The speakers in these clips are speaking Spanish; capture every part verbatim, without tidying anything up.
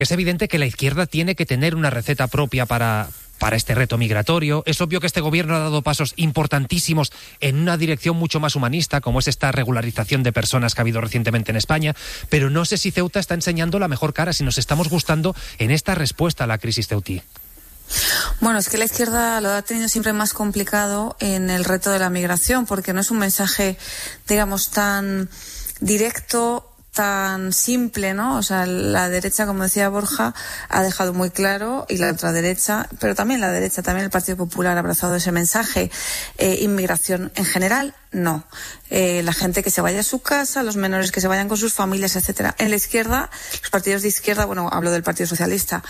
Es evidente que la izquierda tiene que tener una receta propia para... para este reto migratorio. Es obvio que este gobierno ha dado pasos importantísimos en una dirección mucho más humanista, como es esta regularización de personas que ha habido recientemente en España, pero no sé si Ceuta está enseñando la mejor cara, si nos estamos gustando en esta respuesta a la crisis ceutí. Bueno, es que la izquierda lo ha tenido siempre más complicado en el reto de la migración, porque no es un mensaje, digamos, tan directo, tan simple, ¿no? O sea, la derecha, como decía Borja, ha dejado muy claro, y la ultraderecha, pero también la derecha, también el Partido Popular ha abrazado ese mensaje. Eh, inmigración en general, no. Eh, la gente que se vaya a su casa, los menores que se vayan con sus familias, etcétera. En la izquierda, los partidos de izquierda, bueno, hablo del Partido Socialista,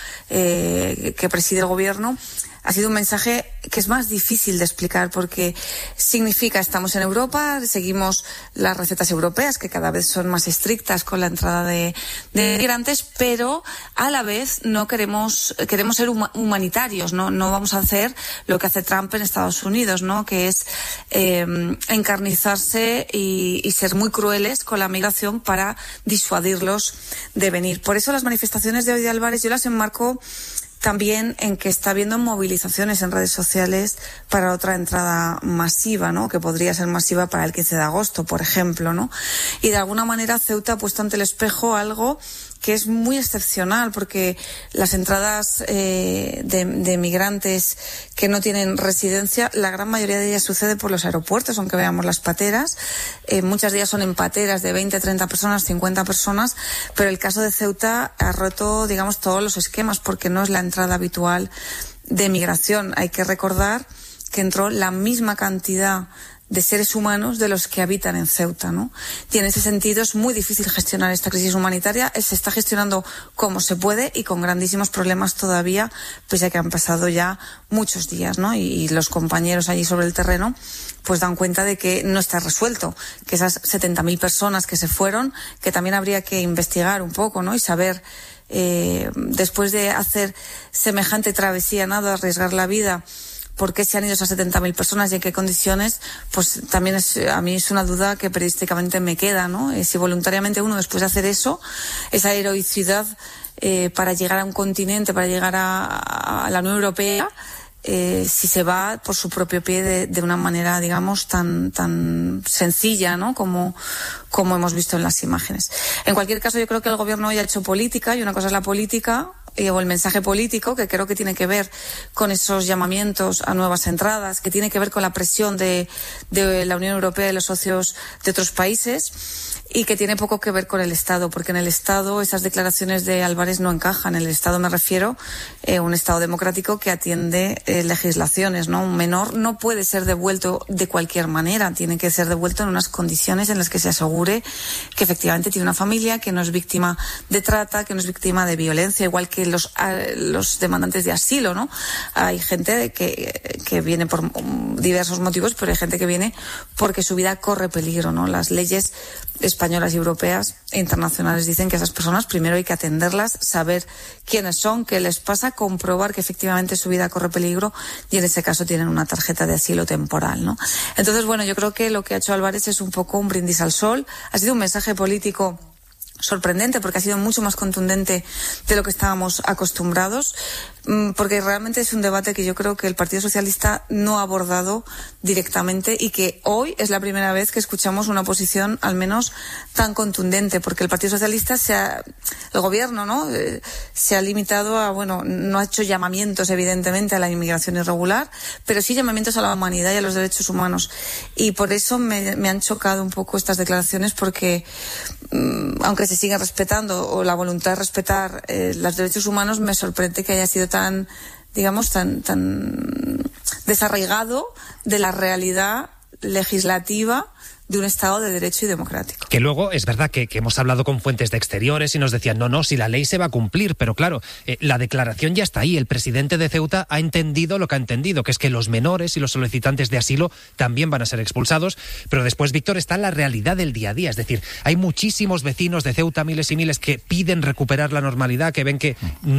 eh, que preside el gobierno, ha sido un mensaje que es más difícil de explicar, porque significa estamos en Europa, seguimos las recetas europeas que cada vez son más estrictas con la entrada de, de migrantes, pero a la vez no queremos queremos ser humanitarios, no no vamos a hacer lo que hace Trump en Estados Unidos, ¿no? Que es eh, encarnizarse y, y ser muy crueles con la migración para disuadirlos de venir. Por eso las manifestaciones de hoy de Álvarez yo las enmarco también en que está habiendo movilizaciones en redes sociales para otra entrada masiva, ¿no? Que podría ser masiva para el quince de agosto, por ejemplo, ¿no? Y de alguna manera Ceuta ha puesto ante el espejo algo que es muy excepcional, porque las entradas eh, de, de migrantes que no tienen residencia, la gran mayoría de ellas sucede por los aeropuertos, aunque veamos las pateras. Eh, muchas de ellas son en pateras de veinte, treinta personas, cincuenta personas, pero el caso de Ceuta ha roto, digamos, todos los esquemas, porque no es la entrada habitual de migración. Hay que recordar que entró la misma cantidad de seres humanos de los que habitan en Ceuta, ¿no? Y en ese sentido es muy difícil gestionar esta crisis humanitaria. Se está gestionando como se puede y con grandísimos problemas todavía, pues ya que han pasado ya muchos días, ¿no? Y, y los compañeros allí sobre el terreno pues dan cuenta de que no está resuelto, que esas setenta mil personas que se fueron, que también habría que investigar un poco, ¿no? Y saber, eh, después de hacer semejante travesía, nada, arriesgar la vida, ¿por qué se han ido esas setenta mil personas y en qué condiciones? Pues también es, a mí es una duda que periodísticamente me queda, ¿no? Eh, si voluntariamente uno, después de hacer eso, esa heroicidad eh, para llegar a un continente, para llegar a, a la Unión Europea, eh, si se va por su propio pie de, de una manera, digamos, tan tan sencilla, ¿no? Como, como hemos visto en las imágenes. En cualquier caso, yo creo que el gobierno hoy ha hecho política, y una cosa es la política, o el mensaje político, que creo que tiene que ver con esos llamamientos a nuevas entradas, que tiene que ver con la presión de, de la Unión Europea y los socios de otros países, y que tiene poco que ver con el Estado, porque en el Estado esas declaraciones de Álvarez no encajan. En el Estado me refiero a eh, un Estado democrático que atiende eh, legislaciones, ¿no? Un menor no puede ser devuelto de cualquier manera, tiene que ser devuelto en unas condiciones en las que se asegure que efectivamente tiene una familia, que no es víctima de trata, que no es víctima de violencia, igual que los los demandantes de asilo, ¿no? Hay gente que, que viene por diversos motivos, pero hay gente que viene porque su vida corre peligro, ¿no? Las leyes españolas y europeas e internacionales dicen que a esas personas primero hay que atenderlas, saber quiénes son, qué les pasa, comprobar que efectivamente su vida corre peligro, y en ese caso tienen una tarjeta de asilo temporal, ¿no? Entonces, bueno, yo creo que lo que ha hecho Álvarez es un poco un brindis al sol. Ha sido un mensaje político sorprendente, porque ha sido mucho más contundente de lo que estábamos acostumbrados, porque realmente es un debate que yo creo que el Partido Socialista no ha abordado directamente, y que hoy es la primera vez que escuchamos una posición al menos tan contundente, porque el Partido Socialista se ha, el gobierno, ¿no? Eh, se ha limitado a, bueno, no ha hecho llamamientos evidentemente a la inmigración irregular, pero sí llamamientos a la humanidad y a los derechos humanos, y por eso me, me han chocado un poco estas declaraciones, porque mmm, aunque se siga respetando, o la voluntad de respetar eh, los derechos humanos, me sorprende que haya sido tan, digamos, tan, tan desarraigado de la realidad legislativa de un Estado de Derecho y democrático. Que luego es verdad que, que hemos hablado con fuentes de exteriores y nos decían, no, no, si la ley se va a cumplir, pero claro, eh, la declaración ya está ahí. El presidente de Ceuta ha entendido lo que ha entendido, que es que los menores y los solicitantes de asilo también van a ser expulsados, pero después, Víctor, está la realidad del día a día. Es decir, hay muchísimos vecinos de Ceuta, miles y miles, que piden recuperar la normalidad, que ven que no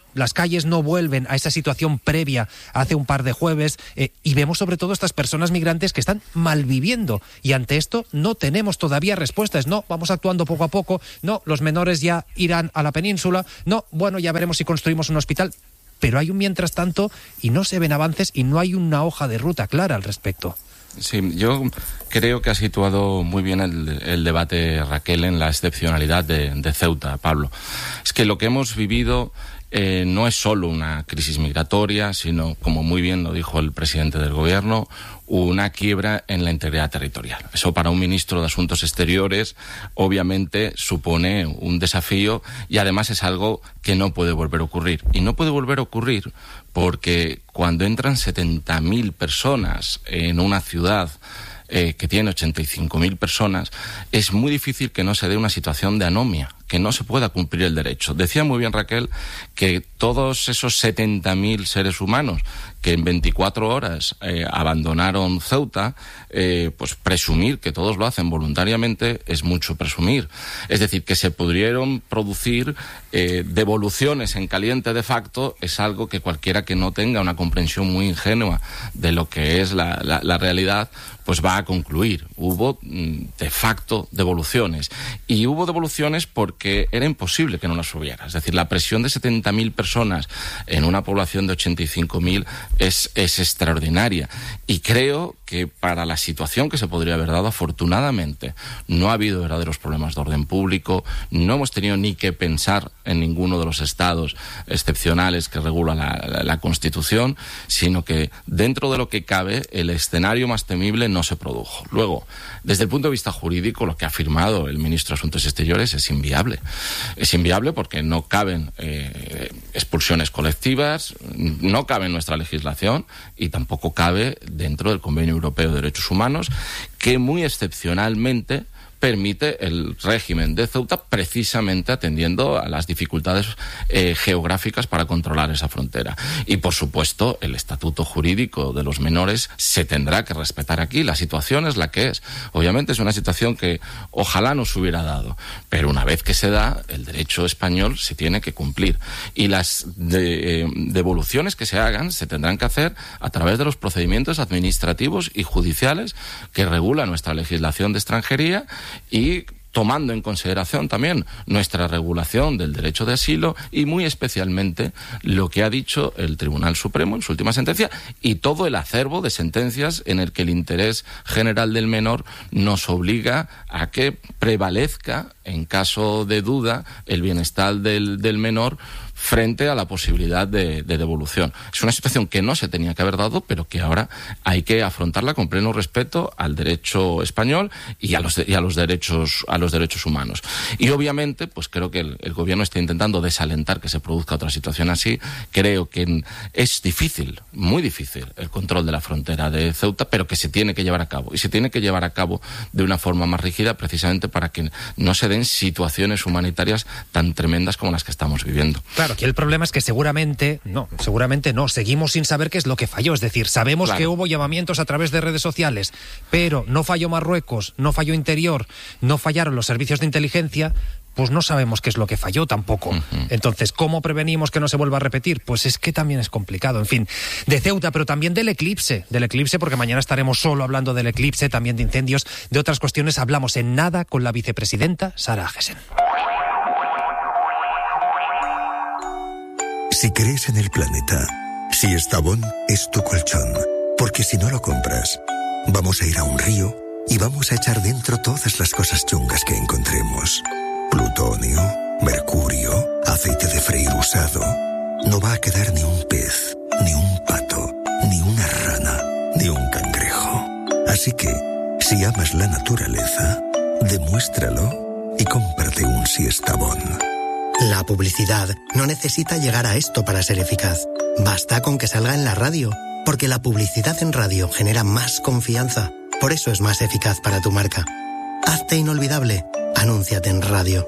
las calles no vuelven a esa situación previa hace un par de jueves, eh, y vemos sobre todo estas personas migrantes que están malviviendo, y ante esto no tenemos todavía respuestas. No, vamos actuando poco a poco, no, los menores ya irán a la península, no, bueno, ya veremos si construimos un hospital, pero hay un mientras tanto y no se ven avances y no hay una hoja de ruta clara al respecto. Sí, yo creo que ha situado muy bien el, el debate, Raquel, en la excepcionalidad de, de Ceuta, Pablo. Es que lo que hemos vivido eh, no es solo una crisis migratoria, sino, como muy bien lo dijo el presidente del gobierno, una quiebra en la integridad territorial. Eso para un ministro de Asuntos Exteriores obviamente supone un desafío, y además es algo que no puede volver a ocurrir. Y no puede volver a ocurrir porque cuando entran setenta mil personas en una ciudad eh, que tiene ochenta y cinco mil personas, es muy difícil que no se dé una situación de anomia, que no se pueda cumplir el derecho. Decía muy bien Raquel que todos esos setenta mil seres humanos que en veinticuatro horas eh, abandonaron Ceuta, eh, pues presumir que todos lo hacen voluntariamente es mucho presumir. Es decir, que se pudieron producir eh, devoluciones en caliente de facto es algo que cualquiera que no tenga una comprensión muy ingenua de lo que es la, la, la realidad, pues va a concluir. Hubo de facto devoluciones. Y hubo devoluciones porque era imposible que no las hubiera. Es decir, la presión de setenta mil personas en una población de ochenta y cinco mil es, es extraordinaria. Y creo que para la situación que se podría haber dado, afortunadamente, no ha habido verdaderos problemas de orden público, no hemos tenido ni que pensar en ninguno de los estados excepcionales que regula la, la, la Constitución, sino que dentro de lo que cabe, el escenario más temible no se produjo. Luego, desde el punto de vista jurídico, lo que ha afirmado el ministro de Asuntos Exteriores es inviable. Es inviable porque no caben eh, expulsiones colectivas, no cabe en nuestra legislación y tampoco cabe dentro del Convenio Europeo de Derechos Humanos, que muy excepcionalmente permite el régimen de Ceuta, precisamente atendiendo a las dificultades eh, geográficas para controlar esa frontera. Y, por supuesto, el estatuto jurídico de los menores se tendrá que respetar aquí. La situación es la que es. Obviamente es una situación que ojalá no se hubiera dado, pero una vez que se da, el derecho español se tiene que cumplir. Y las de, eh, devoluciones que se hagan se tendrán que hacer a través de los procedimientos administrativos y judiciales que regula nuestra legislación de extranjería, y tomando en consideración también nuestra regulación del derecho de asilo y muy especialmente lo que ha dicho el Tribunal Supremo en su última sentencia y todo el acervo de sentencias en el que el interés general del menor nos obliga a que prevalezca, en caso de duda, el bienestar del, del menor frente a la posibilidad de, de devolución. Es una situación que no se tenía que haber dado, pero que ahora hay que afrontarla con pleno respeto al derecho español y a los, de, y a los derechos a los derechos humanos. Y obviamente, pues creo que el, el gobierno está intentando desalentar que se produzca otra situación así. Creo que es difícil, muy difícil, el control de la frontera de Ceuta, pero que se tiene que llevar a cabo. Y se tiene que llevar a cabo de una forma más rígida, precisamente para que no se den situaciones humanitarias tan tremendas como las que estamos viviendo. Claro, aquí el problema es que seguramente, no, seguramente no, seguimos sin saber qué es lo que falló. Es decir, sabemos claro. que hubo llamamientos a través de redes sociales, pero no falló Marruecos, no falló Interior, no fallaron los servicios de inteligencia, pues no sabemos qué es lo que falló tampoco. Uh-huh. Entonces, ¿cómo prevenimos que no se vuelva a repetir? Pues es que también es complicado. En fin, de Ceuta, pero también del eclipse, del eclipse, porque mañana estaremos solo hablando del eclipse, también de incendios, de otras cuestiones hablamos en nada con la vicepresidenta Sara Agesen. Si crees en el planeta, si Estavón es tu colchón, porque si no lo compras, vamos a ir a un río y vamos a echar dentro todas las cosas chungas que encontremos. Plutonio, mercurio, aceite de freír usado. No va a quedar ni un pez, ni un pato, ni una rana, ni un cangrejo. Así que, si amas la naturaleza, demuéstralo y cómprate un Siestabón. La publicidad no necesita llegar a esto para ser eficaz. Basta con que salga en la radio, porque la publicidad en radio genera más confianza. Por eso es más eficaz para tu marca. Hazte inolvidable. Anúnciate en radio.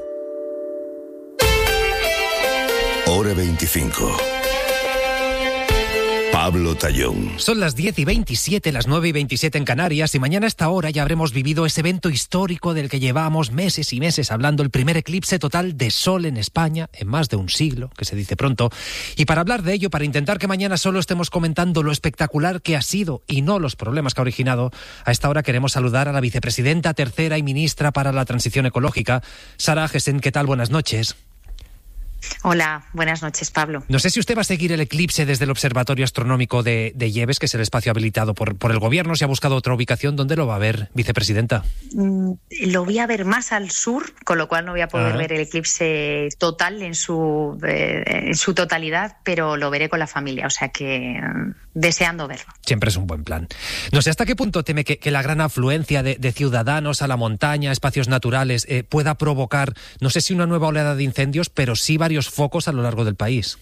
Hora veinticinco. Pablo Tallón. Son las diez y veintisiete, las nueve y veintisiete en Canarias, y mañana a esta hora ya habremos vivido ese evento histórico del que llevamos meses y meses hablando, el primer eclipse total de sol en España en más de un siglo, que se dice pronto. Y para hablar de ello, para intentar que mañana solo estemos comentando lo espectacular que ha sido y no los problemas que ha originado, a esta hora queremos saludar a la vicepresidenta tercera y ministra para la Transición Ecológica, Sara Agesen. ¿Qué tal? Buenas noches. Hola, buenas noches, Pablo. No sé si usted va a seguir el eclipse desde el Observatorio Astronómico de, de Lleves, que es el espacio habilitado por, por el Gobierno. ¿Si ha buscado otra ubicación? ¿Dónde lo va a ver, vicepresidenta? Mm, lo voy a ver más al sur, con lo cual no voy a poder ah. ver el eclipse total en su, eh, en su totalidad, pero lo veré con la familia, o sea que eh, deseando verlo. Siempre es un buen plan. No sé hasta qué punto teme que, que la gran afluencia de, de ciudadanos a la montaña, espacios naturales, eh, pueda provocar, no sé si una nueva oleada de incendios, pero sí varios focos a lo largo del país.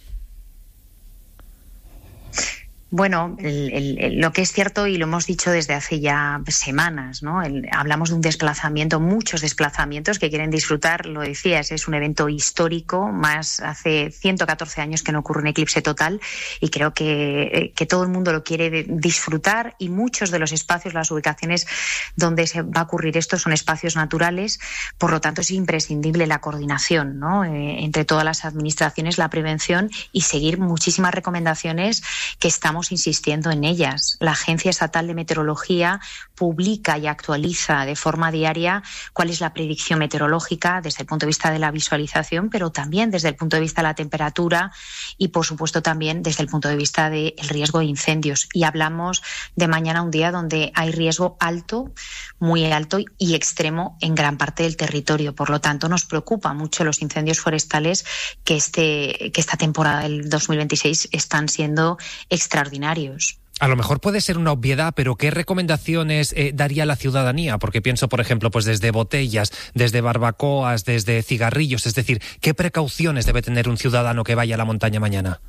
Bueno, el, el, el, lo que es cierto, y lo hemos dicho desde hace ya semanas, ¿no? El, hablamos de un desplazamiento, muchos desplazamientos que quieren disfrutar, lo decías, es un evento histórico, más hace ciento catorce años que no ocurre un eclipse total, y creo que, que todo el mundo lo quiere disfrutar, y muchos de los espacios, las ubicaciones donde se va a ocurrir esto son espacios naturales, por lo tanto es imprescindible la coordinación, ¿no? Eh, entre todas las administraciones, la prevención y seguir muchísimas recomendaciones que estamos insistiendo en ellas. La Agencia Estatal de Meteorología publica y actualiza de forma diaria cuál es la predicción meteorológica desde el punto de vista de la visualización, pero también desde el punto de vista de la temperatura y, por supuesto, también desde el punto de vista del riesgo de incendios. Y hablamos de mañana, un día donde hay riesgo alto, muy alto y extremo en gran parte del territorio. Por lo tanto, nos preocupa mucho los incendios forestales que, este, que esta temporada del dos mil veintiséis están siendo extraordinarios. A lo mejor puede ser una obviedad, pero ¿qué recomendaciones eh, daría la ciudadanía? Porque pienso, por ejemplo, pues desde botellas, desde barbacoas, desde cigarrillos, es decir, ¿qué precauciones debe tener un ciudadano que vaya a la montaña mañana?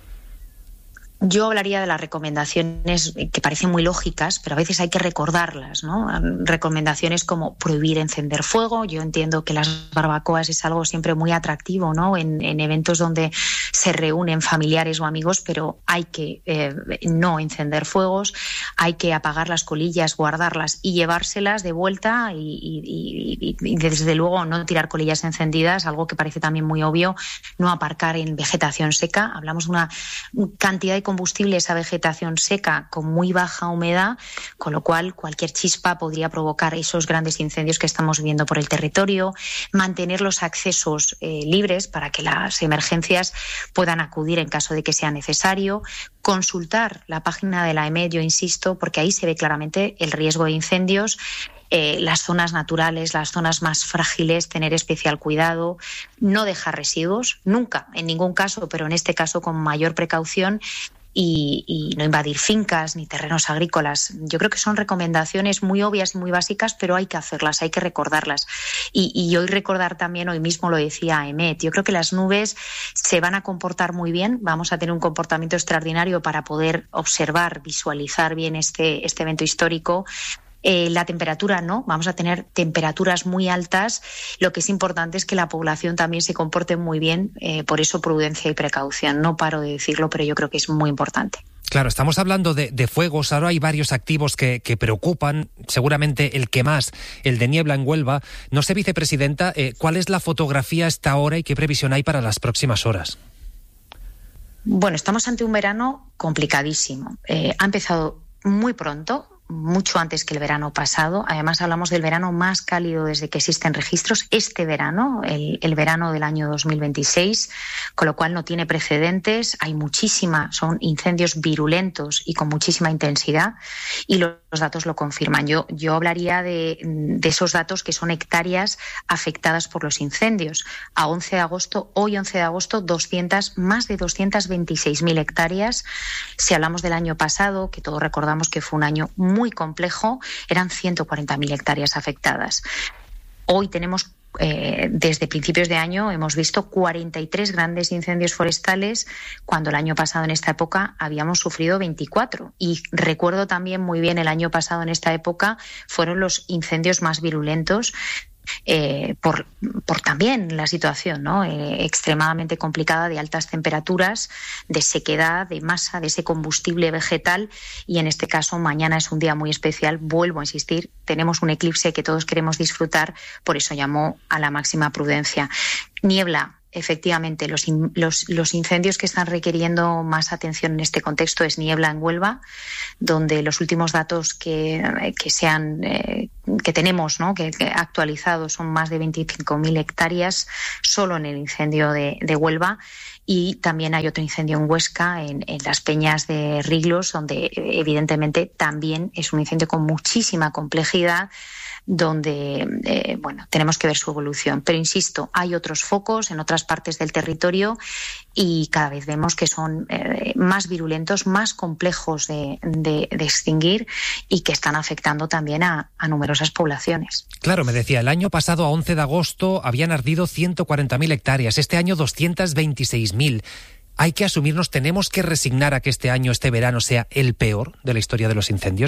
Yo hablaría de las recomendaciones que parecen muy lógicas, pero a veces hay que recordarlas, ¿no? Recomendaciones como prohibir encender fuego. Yo entiendo que las barbacoas es algo siempre muy atractivo, ¿no? En, en eventos donde se reúnen familiares o amigos, pero hay que eh, no encender fuegos, hay que apagar las colillas, guardarlas y llevárselas de vuelta y, y, y, y desde luego no tirar colillas encendidas, algo que parece también muy obvio, no aparcar en vegetación seca. Hablamos de una cantidad de combustible, esa vegetación seca con muy baja humedad, con lo cual cualquier chispa podría provocar esos grandes incendios que estamos viendo por el territorio. Mantener los accesos eh, libres para que las emergencias puedan acudir en caso de que sea necesario. Consultar la página de la E M E D, yo insisto, porque ahí se ve claramente el riesgo de incendios. Eh, las zonas naturales, las zonas más frágiles, tener especial cuidado, no dejar residuos, nunca, en ningún caso, pero en este caso con mayor precaución. Y, y no invadir fincas ni terrenos agrícolas. Yo creo que son recomendaciones muy obvias y muy básicas, pero hay que hacerlas, hay que recordarlas. Y, y hoy recordar también, hoy mismo lo decía Emet, yo creo que las nubes se van a comportar muy bien, vamos a tener un comportamiento extraordinario para poder observar, visualizar bien este, este evento histórico. Eh, la temperatura no, vamos a tener temperaturas muy altas. Lo que es importante es que la población también se comporte muy bien, eh, por eso prudencia y precaución. No paro de decirlo, pero yo creo que es muy importante. Claro, estamos hablando de, de fuegos, ahora hay varios activos que, que preocupan, seguramente el que más, el de niebla en Huelva. No sé, vicepresidenta, eh, ¿cuál es la fotografía a esta hora y qué previsión hay para las próximas horas? Bueno, estamos ante un verano complicadísimo. Eh, ha empezado muy pronto, mucho antes que el verano pasado. Además, hablamos del verano más cálido desde que existen registros. Este verano, el, el verano del año dos mil veintiséis, con lo cual no tiene precedentes. Hay muchísima, son incendios virulentos y con muchísima intensidad, y los, los datos lo confirman. Yo, yo hablaría de, de esos datos que son hectáreas afectadas por los incendios. A once de agosto, hoy once de agosto, doscientas, más de doscientas veintiséis mil hectáreas. Si hablamos del año pasado, que todos recordamos que fue un año muy muy complejo, eran ciento cuarenta mil hectáreas afectadas. Hoy tenemos, eh, desde principios de año, hemos visto cuarenta y tres grandes incendios forestales, cuando el año pasado en esta época habíamos sufrido veinticuatro. Y recuerdo también muy bien el año pasado en esta época fueron los incendios más virulentos Eh, por, por también la situación, ¿no? eh, extremadamente complicada de altas temperaturas, de sequedad, de masa, de ese combustible vegetal, y en este caso mañana es un día muy especial, vuelvo a insistir, tenemos un eclipse que todos queremos disfrutar, por eso llamo a la máxima prudencia. Niebla. Efectivamente, los, in, los, los incendios que están requiriendo más atención en este contexto es niebla en Huelva, donde los últimos datos que, que, sean, eh, que tenemos, ¿no? que, que actualizados, son más de veinticinco mil hectáreas solo en el incendio de, de Huelva. Y también hay otro incendio en Huesca, en, en las Peñas de Riglos, donde evidentemente también es un incendio con muchísima complejidad, donde eh, bueno, tenemos que ver su evolución. Pero insisto, hay otros focos en otras partes del territorio y cada vez vemos que son eh, más virulentos, más complejos de, de, de extinguir y que están afectando también a, a numerosas poblaciones. Claro, me decía, el año pasado a once de agosto habían ardido ciento cuarenta mil hectáreas, este año doscientos veintiséis mil. Hay que asumirnos, tenemos que resignar a que este año, este verano, sea el peor de la historia de los incendios.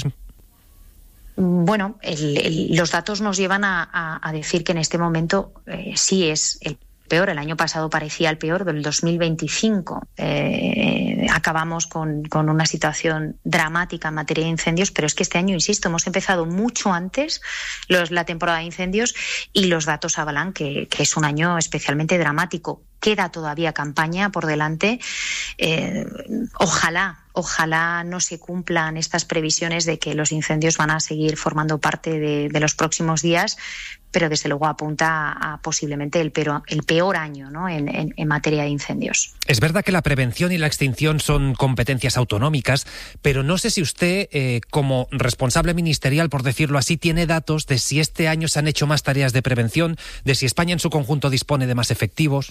Bueno, el, el, los datos nos llevan a, a, a decir que en este momento eh, sí es el peor. El año pasado parecía el peor, del dos mil veinticinco. Eh, acabamos con, con una situación dramática en materia de incendios, pero es que este año, insisto, hemos empezado mucho antes los, la temporada de incendios y los datos avalan que, que es un año especialmente dramático. Queda todavía campaña por delante. Eh, ojalá, ojalá no se cumplan estas previsiones de que los incendios van a seguir formando parte de, de los próximos días, pero desde luego apunta a, a posiblemente el peor, el peor año, ¿no? en, en, en materia de incendios. Es verdad que la prevención y la extinción son competencias autonómicas, pero no sé si usted, eh, como responsable ministerial, por decirlo así, tiene datos de si este año se han hecho más tareas de prevención, de si España en su conjunto dispone de más efectivos.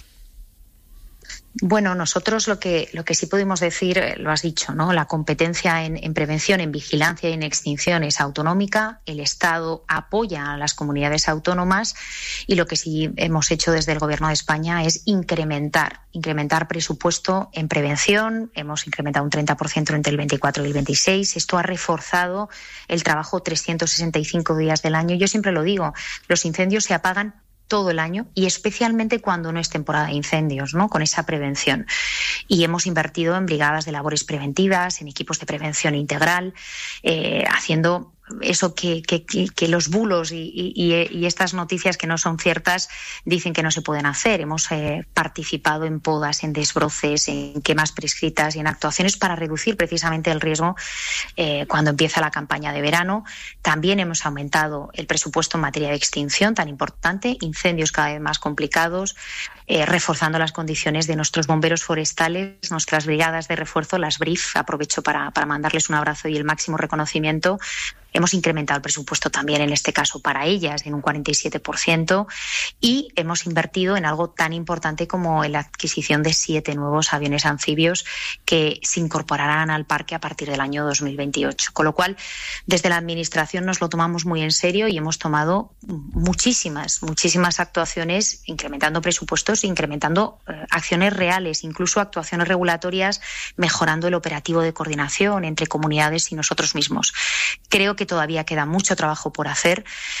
Bueno, nosotros lo que lo que sí podemos decir, lo has dicho, ¿no? La competencia en, en prevención, en vigilancia y en extinción es autonómica. El Estado apoya a las comunidades autónomas y lo que sí hemos hecho desde el Gobierno de España es incrementar, incrementar presupuesto en prevención. Hemos incrementado un treinta por ciento entre el veinticuatro y el veintiséis. Esto ha reforzado el trabajo trescientos sesenta y cinco días del año. Yo siempre lo digo, los incendios se apagan todo el año y especialmente cuando no es temporada de incendios, ¿no? Con esa prevención. Y hemos invertido en brigadas de labores preventivas, en equipos de prevención integral, eh, haciendo eso que, que, que los bulos y, y, y estas noticias que no son ciertas dicen que no se pueden hacer. Hemos eh, participado en podas, en desbroces, en quemas prescritas y en actuaciones para reducir precisamente el riesgo eh, cuando empieza la campaña de verano. También hemos aumentado el presupuesto en materia de extinción, tan importante, incendios cada vez más complicados, eh, reforzando las condiciones de nuestros bomberos forestales, nuestras brigadas de refuerzo, las B R I F. Aprovecho para, para mandarles un abrazo y el máximo reconocimiento. Hemos incrementado el presupuesto también, en este caso, para ellas en un cuarenta y siete por ciento y hemos invertido en algo tan importante como en la adquisición de siete nuevos aviones anfibios que se incorporarán al parque a partir del año dos mil veintiocho. Con lo cual, desde la Administración nos lo tomamos muy en serio y hemos tomado muchísimas, muchísimas actuaciones, incrementando presupuestos, incrementando eh, acciones reales, incluso actuaciones regulatorias, mejorando el operativo de coordinación entre comunidades y nosotros mismos. Creo que todavía queda mucho trabajo por hacer.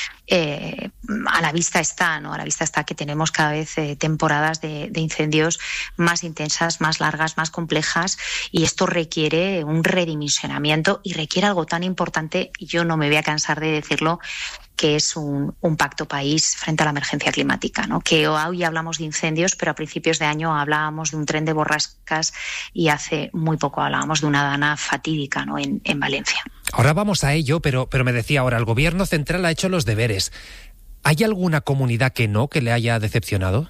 Eh, a la vista está, ¿no? A la vista está que tenemos cada vez eh, temporadas de, de incendios más intensas, más largas, más complejas, y esto requiere un redimensionamiento y requiere algo tan importante, yo no me voy a cansar de decirlo, que es un, un pacto país frente a la emergencia climática, ¿no? Que hoy hablamos de incendios, pero a principios de año hablábamos de un tren de borrascas y hace muy poco hablábamos de una dana fatídica, ¿no? en, en Valencia. Ahora vamos a ello, pero, pero me decía ahora, el Gobierno central ha hecho los deberes. ¿Hay alguna comunidad que no, que le haya decepcionado?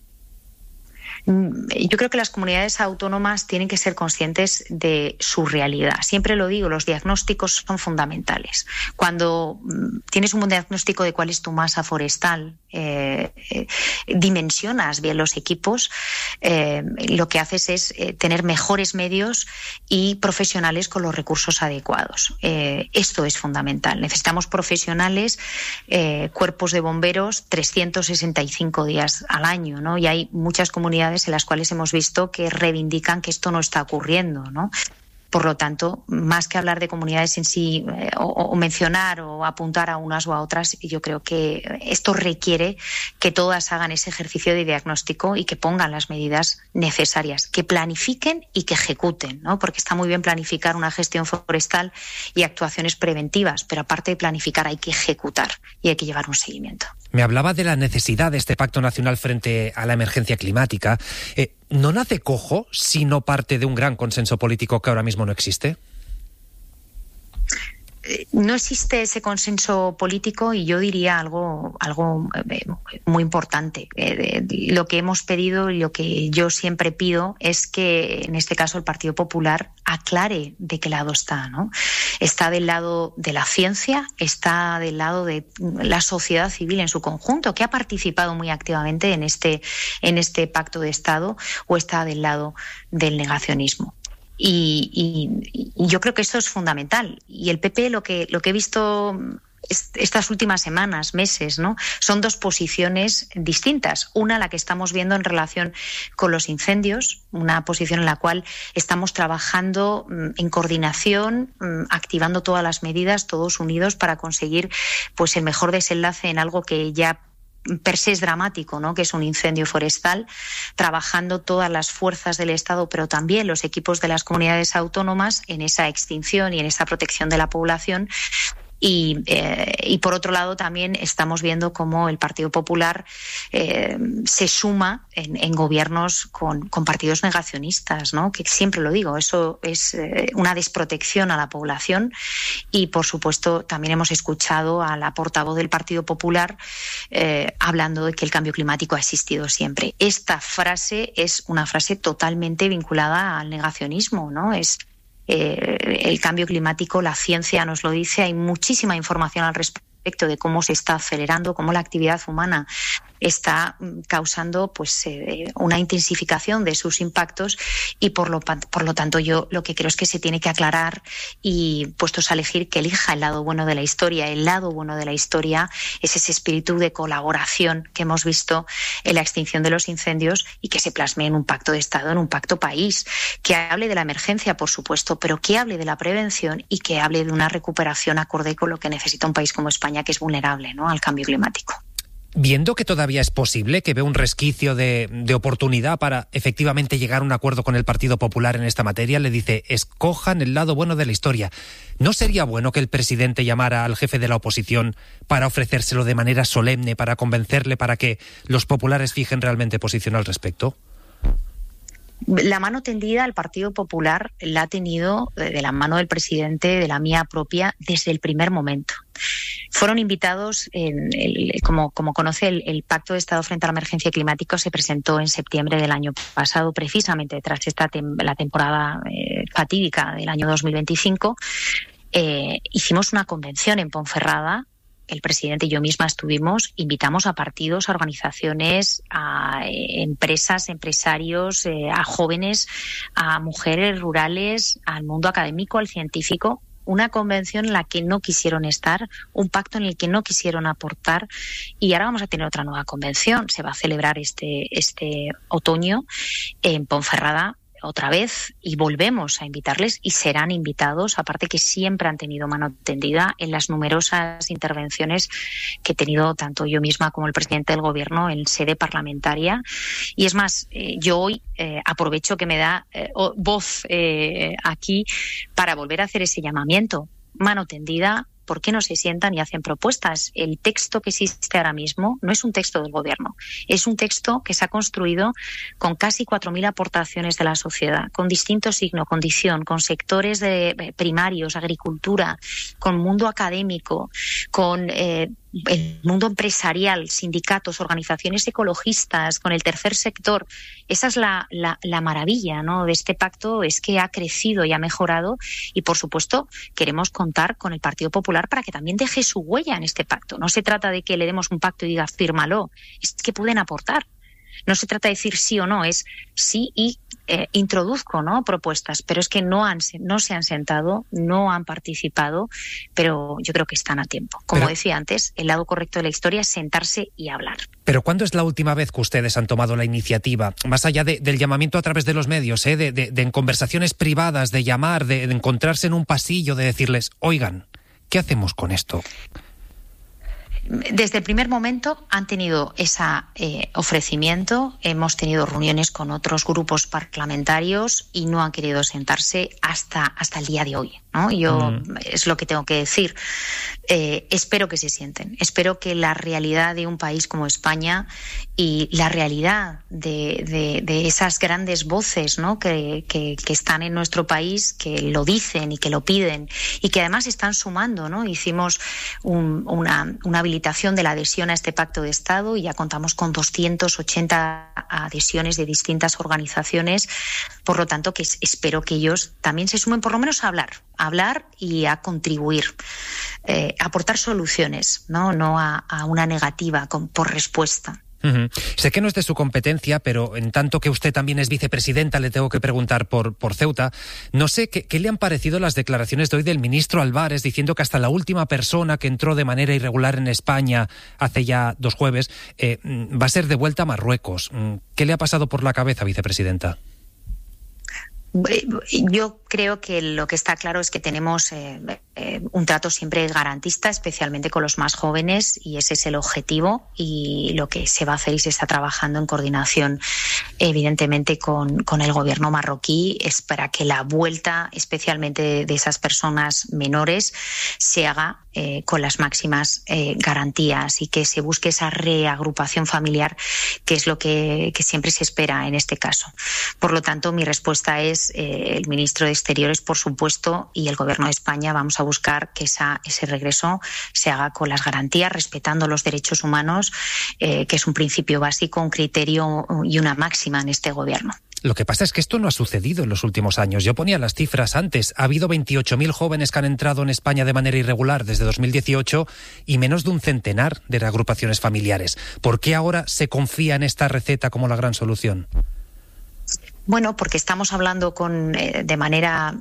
Yo creo que las comunidades autónomas tienen que ser conscientes de su realidad. Siempre lo digo, los diagnósticos son fundamentales. Cuando tienes un buen diagnóstico de cuál es tu masa forestal, eh, eh, dimensionas bien los equipos, eh, lo que haces es eh, tener mejores medios y profesionales con los recursos adecuados. Eh, esto es fundamental. Necesitamos profesionales, eh, cuerpos de bomberos trescientos sesenta y cinco días al año, ¿no? Y hay muchas comunidades en las cuales hemos visto que reivindican que esto no está ocurriendo, ¿no? Por lo tanto, más que hablar de comunidades en sí eh, o, o mencionar o apuntar a unas o a otras, yo creo que esto requiere que todas hagan ese ejercicio de diagnóstico y que pongan las medidas necesarias, que planifiquen y que ejecuten, ¿no? Porque está muy bien planificar una gestión forestal y actuaciones preventivas, pero aparte de planificar hay que ejecutar y hay que llevar un seguimiento. Me hablaba de la necesidad de este pacto nacional frente a la emergencia climática. Eh, ¿No nace cojo si no parte de un gran consenso político que ahora mismo no existe? No existe ese consenso político y yo diría algo, algo muy importante. Lo que hemos pedido y lo que yo siempre pido es que, en este caso, el Partido Popular aclare de qué lado está, ¿no? Está del lado de la ciencia, está del lado de la sociedad civil en su conjunto, que ha participado muy activamente en este, en este pacto de Estado, o está del lado del negacionismo. Y, y, y yo creo que esto es fundamental. Y el P P, lo que, lo que he visto estas últimas semanas, meses, ¿no? Son dos posiciones distintas. Una, la que estamos viendo en relación con los incendios, una posición en la cual estamos trabajando en coordinación, activando todas las medidas, todos unidos, para conseguir pues el mejor desenlace en algo que ya per se es dramático, ¿no? Que es un incendio forestal, trabajando todas las fuerzas del Estado, pero también los equipos de las comunidades autónomas en esa extinción y en esa protección de la población. Y, eh, y por otro lado también estamos viendo cómo el Partido Popular eh, se suma en, en gobiernos con, con partidos negacionistas, ¿no? Que siempre lo digo, eso es eh, una desprotección a la población. Y por supuesto también hemos escuchado a la portavoz del Partido Popular eh, hablando de que el cambio climático ha existido siempre. Esta frase es una frase totalmente vinculada al negacionismo, ¿no? Es Eh, el cambio climático, la ciencia nos lo dice, hay muchísima información al respecto de cómo se está acelerando, cómo la actividad humana está causando pues eh, una intensificación de sus impactos, y por lo, por lo tanto yo lo que creo es que se tiene que aclarar, y puestos a elegir, que elija el lado bueno de la historia. El lado bueno de la historia es ese espíritu de colaboración que hemos visto en la extinción de los incendios y que se plasme en un pacto de Estado, en un pacto país, que hable de la emergencia, por supuesto, pero que hable de la prevención y que hable de una recuperación acorde con lo que necesita un país como España, que es vulnerable, ¿no?, al cambio climático. Viendo que todavía es posible, que ve un resquicio de, de oportunidad para efectivamente llegar a un acuerdo con el Partido Popular en esta materia, le dice: escojan el lado bueno de la historia. ¿No sería bueno que el presidente llamara al jefe de la oposición para ofrecérselo de manera solemne, para convencerle, para que los populares fijen realmente posición al respecto? La mano tendida al Partido Popular la ha tenido de la mano del presidente, de la mía propia, desde el primer momento. Fueron invitados, en el, como, como conoce, el, el Pacto de Estado frente a la emergencia climática se presentó en septiembre del año pasado, precisamente tras esta tem, la temporada eh, fatídica del año dos mil veinticinco. Eh, hicimos una convención en Ponferrada. El presidente y yo misma estuvimos, invitamos a partidos, a organizaciones, a eh, empresas, empresarios, eh, a jóvenes, a mujeres rurales, al mundo académico, al científico. Una convención en la que no quisieron estar, un pacto en el que no quisieron aportar, y ahora vamos a tener otra nueva convención. Se va a celebrar este, este otoño en Ponferrada otra vez, y volvemos a invitarles, y serán invitados, aparte que siempre han tenido mano tendida en las numerosas intervenciones que he tenido tanto yo misma como el presidente del gobierno en sede parlamentaria. Y es más, eh, yo hoy eh, aprovecho que me da eh, voz eh, aquí para volver a hacer ese llamamiento. Mano tendida. ¿Por qué no se sientan y hacen propuestas? El texto que existe ahora mismo no es un texto del gobierno, es un texto que se ha construido con casi cuatro mil aportaciones de la sociedad, con distinto signo, condición, con sectores de primarios, agricultura, con mundo académico, con eh, el mundo empresarial, sindicatos, organizaciones ecologistas, con el tercer sector. Esa es la, la, la maravilla, ¿no?, de este pacto, es que ha crecido y ha mejorado, y por supuesto queremos contar con el Partido Popular para que también deje su huella en este pacto. No se trata de que le demos un pacto y diga fírmalo, es que pueden aportar. No se trata de decir sí o no, es sí y eh, introduzco, ¿no?, propuestas, pero es que no han no se han sentado, no han participado, pero yo creo que están a tiempo. Como pero, decía antes, el lado correcto de la historia es sentarse y hablar. Pero ¿cuándo es la última vez que ustedes han tomado la iniciativa, más allá de, del llamamiento a través de los medios, eh, de, de, de en conversaciones privadas, de llamar, de, de encontrarse en un pasillo, de decirles, oigan, ¿qué hacemos con esto? Desde el primer momento han tenido ese eh, ofrecimiento, hemos tenido reuniones con otros grupos parlamentarios y no han querido sentarse hasta, hasta el día de hoy, ¿no? Yo mm. es lo que tengo que decir. Eh, espero que se sienten, espero que la realidad de un país como España y la realidad de, de, de esas grandes voces, ¿no?, que, que, que están en nuestro país, que lo dicen y que lo piden y que además están sumando, ¿no? Hicimos un, una, una habilitación de la adhesión a este pacto de Estado y ya contamos con doscientas ochenta adhesiones de distintas organizaciones, por lo tanto que espero que ellos también se sumen por lo menos a hablar, a hablar y a contribuir, eh, a aportar soluciones, no, no a, a una negativa con, por respuesta. Uh-huh. Sé que no es de su competencia, pero en tanto que usted también es vicepresidenta, le tengo que preguntar por, por Ceuta. No sé qué, qué le han parecido las declaraciones de hoy del ministro Álvarez diciendo que hasta la última persona que entró de manera irregular en España hace ya dos jueves eh, va a ser de vuelta a Marruecos. ¿Qué le ha pasado por la cabeza, vicepresidenta? Yo creo que lo que está claro es que tenemos eh, eh, un trato siempre garantista, especialmente con los más jóvenes, y ese es el objetivo y lo que se va a hacer y se está trabajando en coordinación, evidentemente, con, con el gobierno marroquí, es para que la vuelta, especialmente de, de esas personas menores, se haga eh, con las máximas eh, garantías y que se busque esa reagrupación familiar, que es lo que, que siempre se espera en este caso. Por lo tanto, mi respuesta es Eh, el ministro de Exteriores, por supuesto, y el Gobierno de España vamos a buscar que esa, ese regreso se haga con las garantías, respetando los derechos humanos, eh, que es un principio básico, un criterio y una máxima en este Gobierno. Lo que pasa es que esto no ha sucedido en los últimos años. Yo ponía las cifras antes. Ha habido veintiocho mil jóvenes que han entrado en España de manera irregular desde dos mil dieciocho y menos de un centenar de reagrupaciones familiares. ¿Por qué ahora se confía en esta receta como la gran solución? Bueno, porque estamos hablando con eh, de manera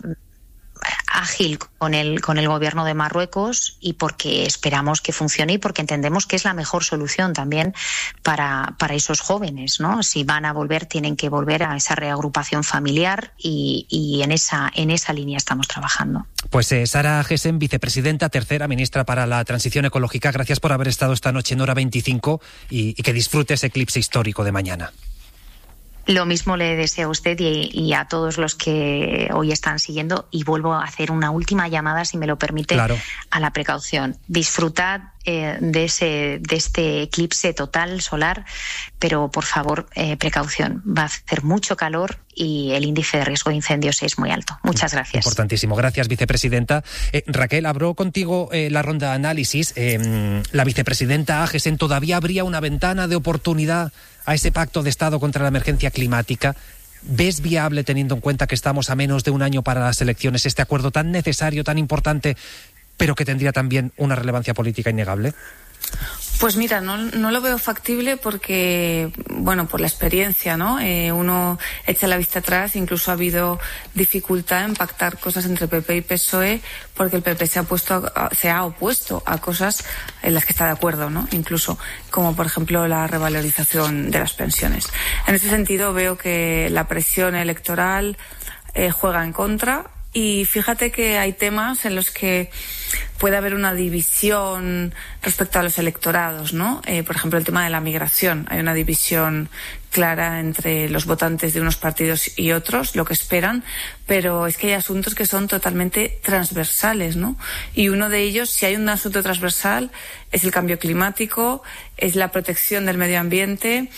ágil con el con el gobierno de Marruecos y porque esperamos que funcione y porque entendemos que es la mejor solución también para para esos jóvenes, ¿no? Si van a volver, tienen que volver a esa reagrupación familiar y, y en esa en esa línea estamos trabajando. Pues eh, Sara Gessen, vicepresidenta, tercera ministra para la Transición Ecológica, gracias por haber estado esta noche en Hora veinticinco y, y que disfrute ese eclipse histórico de mañana. Lo mismo le deseo a usted y, y a todos los que hoy están siguiendo, y vuelvo a hacer una última llamada, si me lo permite, claro, a la precaución. Disfrutad eh, de ese de este eclipse total solar, pero por favor, eh, precaución. Va a hacer mucho calor y el índice de riesgo de incendios es muy alto. Muchas gracias. Importantísimo. Gracias, vicepresidenta. Eh, Raquel, abro contigo eh, la ronda de análisis. Eh, la vicepresidenta Gessen, ¿todavía habría una ventana de oportunidad a ese pacto de Estado contra la emergencia climática? ¿Ves viable, teniendo en cuenta que estamos a menos de un año para las elecciones, este acuerdo tan necesario, tan importante, pero que tendría también una relevancia política innegable? Pues mira, no, no lo veo factible porque, bueno, por la experiencia, ¿no? Eh, uno echa la vista atrás, incluso ha habido dificultad en pactar cosas entre P P y P S O E porque el P P se ha, puesto a, se ha opuesto a cosas en las que está de acuerdo, ¿no? Incluso como, por ejemplo, la revalorización de las pensiones. En ese sentido veo que la presión electoral eh, juega en contra. Y fíjate que hay temas en los que puede haber una división respecto a los electorados, ¿no? Eh, por ejemplo, el tema de la migración. Hay una división clara entre los votantes de unos partidos y otros, lo que esperan, pero es que hay asuntos que son totalmente transversales, ¿no? Y uno de ellos, si hay un asunto transversal, es el cambio climático, es la protección del medio ambiente.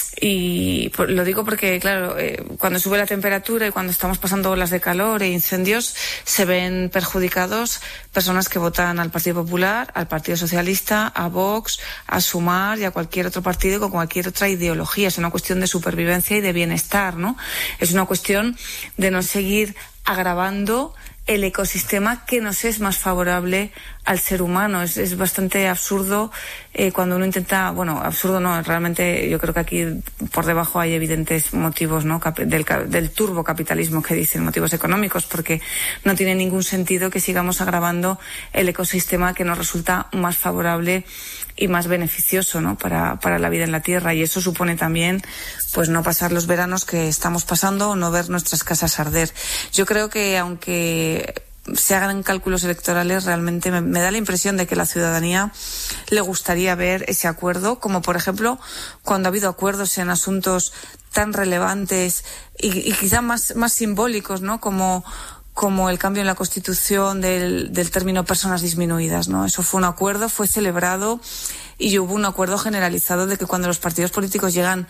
Y lo digo porque, claro, eh, cuando sube la temperatura y cuando estamos pasando olas de calor e incendios, se ven perjudicados personas que votan al Partido Popular, al Partido Socialista, a Vox, a Sumar y a cualquier otro partido con cualquier otra ideología. Es una cuestión de supervivencia y de bienestar, ¿no? Es una cuestión de no seguir agravando el ecosistema que nos es más favorable al ser humano. Es, es bastante absurdo eh, cuando uno intenta, bueno, absurdo no, realmente yo creo que aquí por debajo hay evidentes motivos, ¿no?, Cap- del, del turbocapitalismo que dicen, motivos económicos, porque no tiene ningún sentido que sigamos agravando el ecosistema que nos resulta más favorable y más beneficioso, ¿no?, para, para la vida en la Tierra. Y eso supone también, pues, no pasar los veranos que estamos pasando o no ver nuestras casas arder. Yo creo que aunque se hagan cálculos electorales, realmente me, me da la impresión de que la ciudadanía le gustaría ver ese acuerdo, como por ejemplo cuando ha habido acuerdos en asuntos tan relevantes y, y quizá más, más simbólicos, ¿no?, como como el cambio en la Constitución del, del término personas disminuidas, ¿no? Eso fue un acuerdo, fue celebrado y hubo un acuerdo generalizado de que cuando los partidos políticos llegan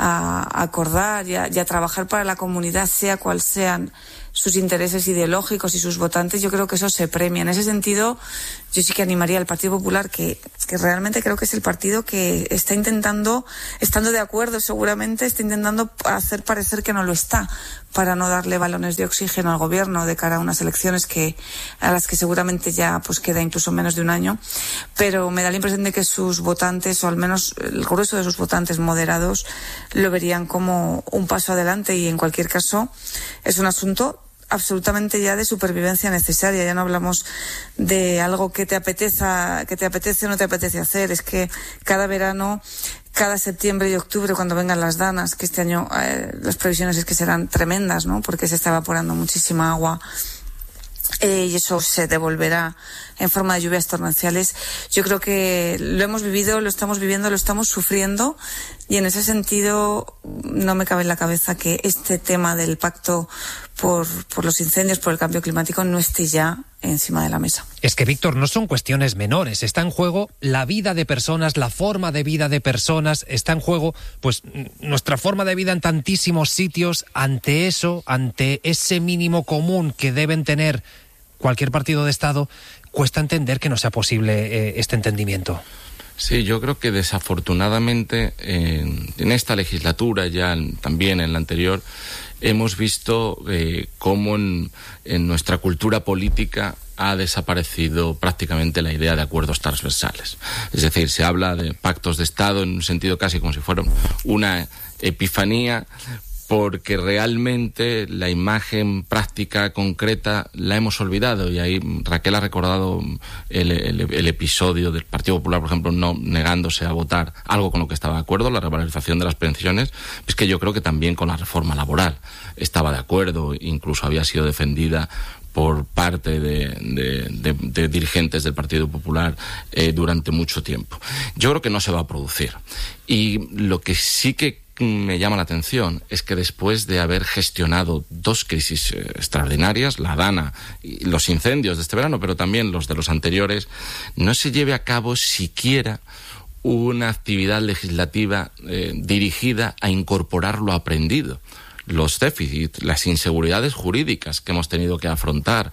a acordar y a, y a trabajar para la comunidad, sea cual sean sus intereses ideológicos y sus votantes, yo creo que eso se premia. En ese sentido, yo sí que animaría al Partido Popular, que, que realmente creo que es el partido que está intentando, estando de acuerdo seguramente, está intentando hacer parecer que no lo está, para no darle balones de oxígeno al gobierno de cara a unas elecciones que a las que seguramente ya pues queda incluso menos de un año. Pero me da la impresión de que sus votantes, o al menos el grueso de sus votantes moderados, lo verían como un paso adelante, y en cualquier caso es un asunto absolutamente ya de supervivencia necesaria. Ya no hablamos de algo que te apeteza, que te apetece o no te apetece hacer. Es que cada verano, cada septiembre y octubre, cuando vengan las danas, que este año eh, las previsiones es que serán tremendas, ¿no?, porque se está evaporando muchísima agua, eh, y eso se devolverá en forma de lluvias torrenciales. Yo creo que lo hemos vivido, lo estamos viviendo, lo estamos sufriendo, y en ese sentido no me cabe en la cabeza que este tema del pacto por, por los incendios, por el cambio climático, no esté ya encima de la mesa. Es que, Víctor, no son cuestiones menores. Está en juego la vida de personas, la forma de vida de personas. Está en juego, pues, nuestra forma de vida en tantísimos sitios. Ante eso, ante ese mínimo común que deben tener cualquier partido de Estado, cuesta entender que no sea posible eh, este entendimiento. Sí, yo creo que desafortunadamente en, en esta legislatura, ya en, también en la anterior, hemos visto eh, cómo en, en nuestra cultura política ha desaparecido prácticamente la idea de acuerdos transversales. Es decir, se habla de pactos de Estado en un sentido casi como si fueran una epifanía, porque realmente la imagen práctica, concreta, la hemos olvidado. Y ahí Raquel ha recordado el, el, el episodio del Partido Popular, por ejemplo, no negándose a votar algo con lo que estaba de acuerdo, la revalorización de las pensiones. Es que yo creo que también con la reforma laboral estaba de acuerdo, incluso había sido defendida por parte de, de, de, de dirigentes del Partido Popular eh, durante mucho tiempo. Yo creo que no se va a producir. Y lo que sí que me llama la atención es que después de haber gestionado dos crisis eh, extraordinarias, la Dana y los incendios de este verano, pero también los de los anteriores, no se lleve a cabo siquiera una actividad legislativa eh, dirigida a incorporar lo aprendido. Los déficits, las inseguridades jurídicas que hemos tenido que afrontar,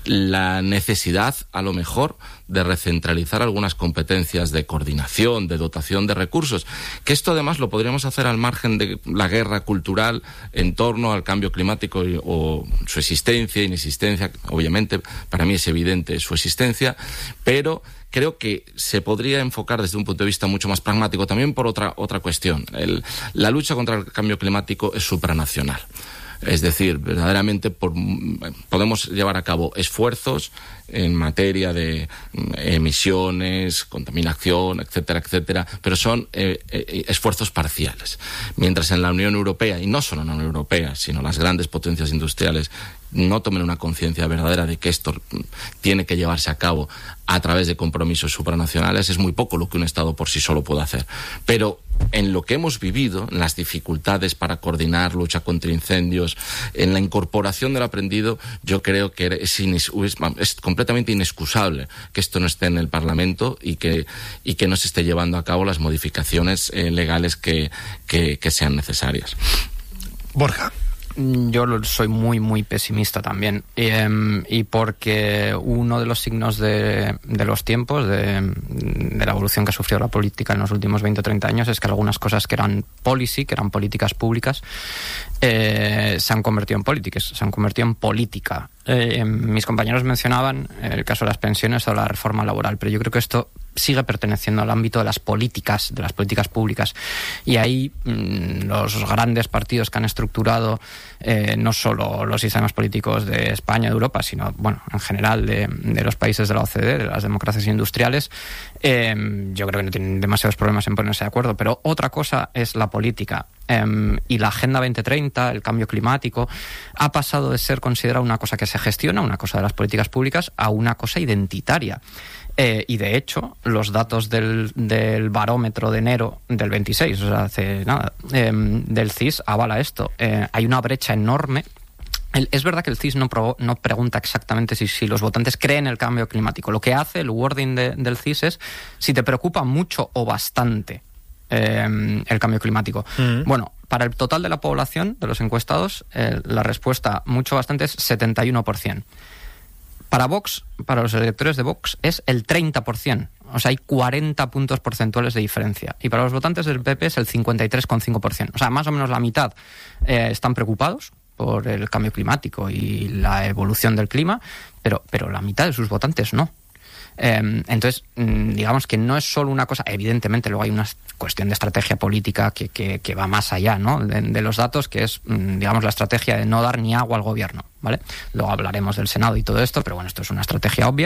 la necesidad, a lo mejor, de recentralizar algunas competencias de coordinación, de dotación de recursos, que esto además lo podríamos hacer al margen de la guerra cultural en torno al cambio climático y, o su existencia, inexistencia. Obviamente, para mí es evidente su existencia, pero creo que se podría enfocar desde un punto de vista mucho más pragmático, también por otra, otra cuestión. El, la lucha contra el cambio climático es supranacional. Es decir, verdaderamente por, podemos llevar a cabo esfuerzos en materia de emisiones, contaminación, etcétera, etcétera, pero son eh, eh, esfuerzos parciales. Mientras en la Unión Europea, y no solo en la Unión Europea, sino las grandes potencias industriales, no tomen una conciencia verdadera de que esto tiene que llevarse a cabo a través de compromisos supranacionales, es muy poco lo que un Estado por sí solo puede hacer. Pero en lo que hemos vivido, en las dificultades para coordinar lucha contra incendios, en la incorporación del aprendido, yo creo que es, ines, es, es completamente inexcusable que esto no esté en el Parlamento y que, y que no se esté llevando a cabo las modificaciones eh, legales que, que, que sean necesarias. Borja. Yo soy muy, muy pesimista también. Y, eh, y porque uno de los signos de, de los tiempos, de, de la evolución que ha sufrido la política en los últimos veinte o treinta años, es que algunas cosas que eran policy, que eran políticas públicas, eh, se han convertido en políticas, se han convertido en política. Eh, mis compañeros mencionaban el caso de las pensiones o la reforma laboral, pero yo creo que esto sigue perteneciendo al ámbito de las políticas, de las políticas públicas. Y ahí mmm, los grandes partidos que han estructurado eh, no solo los sistemas políticos de España, de Europa, sino, bueno, en general de, de los países de la O C D E, de las democracias industriales, eh, yo creo que no tienen demasiados problemas en ponerse de acuerdo. Pero otra cosa es la política. Eh, y la Agenda veinte treinta, el cambio climático, ha pasado de ser considerada una cosa que se gestiona, una cosa de las políticas públicas, a una cosa identitaria. Eh, y de hecho, los datos del, del barómetro de enero del veintiséis, o sea, hace nada, eh, del C I S avala esto. Eh, hay una brecha enorme. El, es verdad que el C I S no, pro, no pregunta exactamente si, si los votantes creen el cambio climático. Lo que hace el wording de, del C I S es si te preocupa mucho o bastante eh, el cambio climático. Mm. Bueno, para el total de la población, de los encuestados, eh, la respuesta mucho bastante es setenta y uno por ciento. Para Vox, para los electores de Vox, es el treinta por ciento. O sea, hay cuarenta puntos porcentuales de diferencia. Y para los votantes del P P es el cincuenta y tres coma cinco por ciento. O sea, más o menos la mitad eh, están preocupados por el cambio climático y la evolución del clima, pero, pero la mitad de sus votantes no. Eh, entonces, digamos que no es solo una cosa, evidentemente luego hay una cuestión de estrategia política que, que, que va más allá, ¿no?, de, de los datos, que es, digamos, la estrategia de no dar ni agua al gobierno, ¿vale? Luego hablaremos del Senado y todo esto, pero bueno, esto es una estrategia obvia.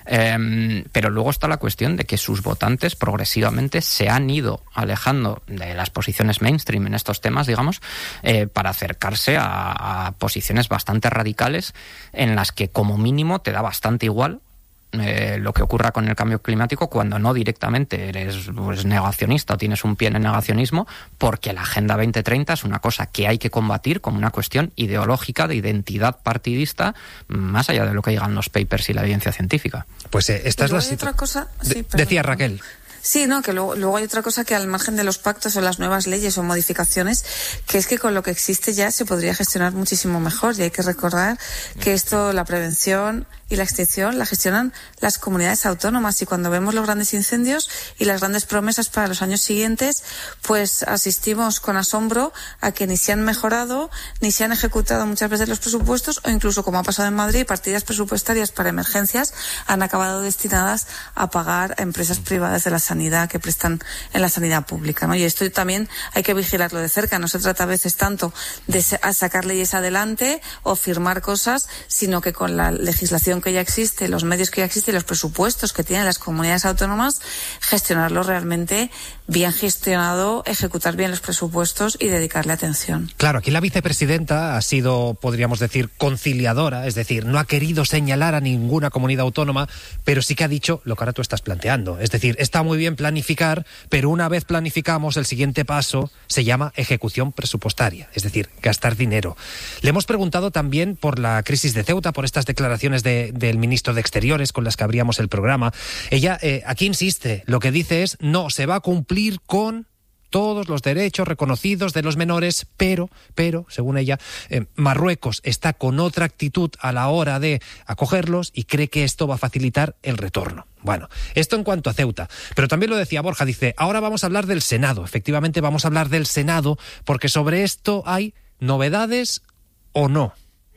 Eh, pero luego está la cuestión de que sus votantes progresivamente se han ido alejando de las posiciones mainstream en estos temas, digamos, eh, para acercarse a, a posiciones bastante radicales en las que como mínimo te da bastante igual Eh, lo que ocurra con el cambio climático, cuando no directamente eres pues, negacionista o tienes un pie en el negacionismo, porque la Agenda veinte treinta es una cosa que hay que combatir como una cuestión ideológica de identidad partidista, más allá de lo que digan los papers y la evidencia científica. Pues eh, esta es la otra cosa. Sí, de- decía Raquel. Sí, no, que luego, luego hay otra cosa que al margen de los pactos o las nuevas leyes o modificaciones, que es que con lo que existe ya se podría gestionar muchísimo mejor, y hay que recordar que esto, la prevención y la extinción, la gestionan las comunidades autónomas, y cuando vemos los grandes incendios y las grandes promesas para los años siguientes, pues asistimos con asombro a que ni se han mejorado, ni se han ejecutado muchas veces los presupuestos, o incluso, como ha pasado en Madrid, partidas presupuestarias para emergencias han acabado destinadas a pagar a empresas privadas de la sanidad que prestan en la sanidad pública, ¿no? Y esto también hay que vigilarlo de cerca. No se trata a veces tanto de sacar leyes adelante o firmar cosas, sino que con la legislación que ya existe, los medios que ya existen, los presupuestos que tienen las comunidades autónomas, gestionarlo realmente bien gestionado, ejecutar bien los presupuestos y dedicarle atención. Claro, aquí la vicepresidenta ha sido, podríamos decir, conciliadora, es decir, no ha querido señalar a ninguna comunidad autónoma, pero sí que ha dicho lo que ahora tú estás planteando. Es decir, está muy bien planificar, pero una vez planificamos, el siguiente paso se llama ejecución presupuestaria, es decir, gastar dinero. Le hemos preguntado también por la crisis de Ceuta, por estas declaraciones de, del ministro de Exteriores con las que abríamos el programa. Ella eh, aquí insiste, lo que dice es, no, se va a cumplir con todos los derechos reconocidos de los menores, pero, pero, según ella, eh, Marruecos está con otra actitud a la hora de acogerlos y cree que esto va a facilitar el retorno. Bueno, esto en cuanto a Ceuta. Pero también lo decía Borja, dice, ahora vamos a hablar del Senado. Efectivamente vamos a hablar del Senado, porque sobre esto hay novedades o no.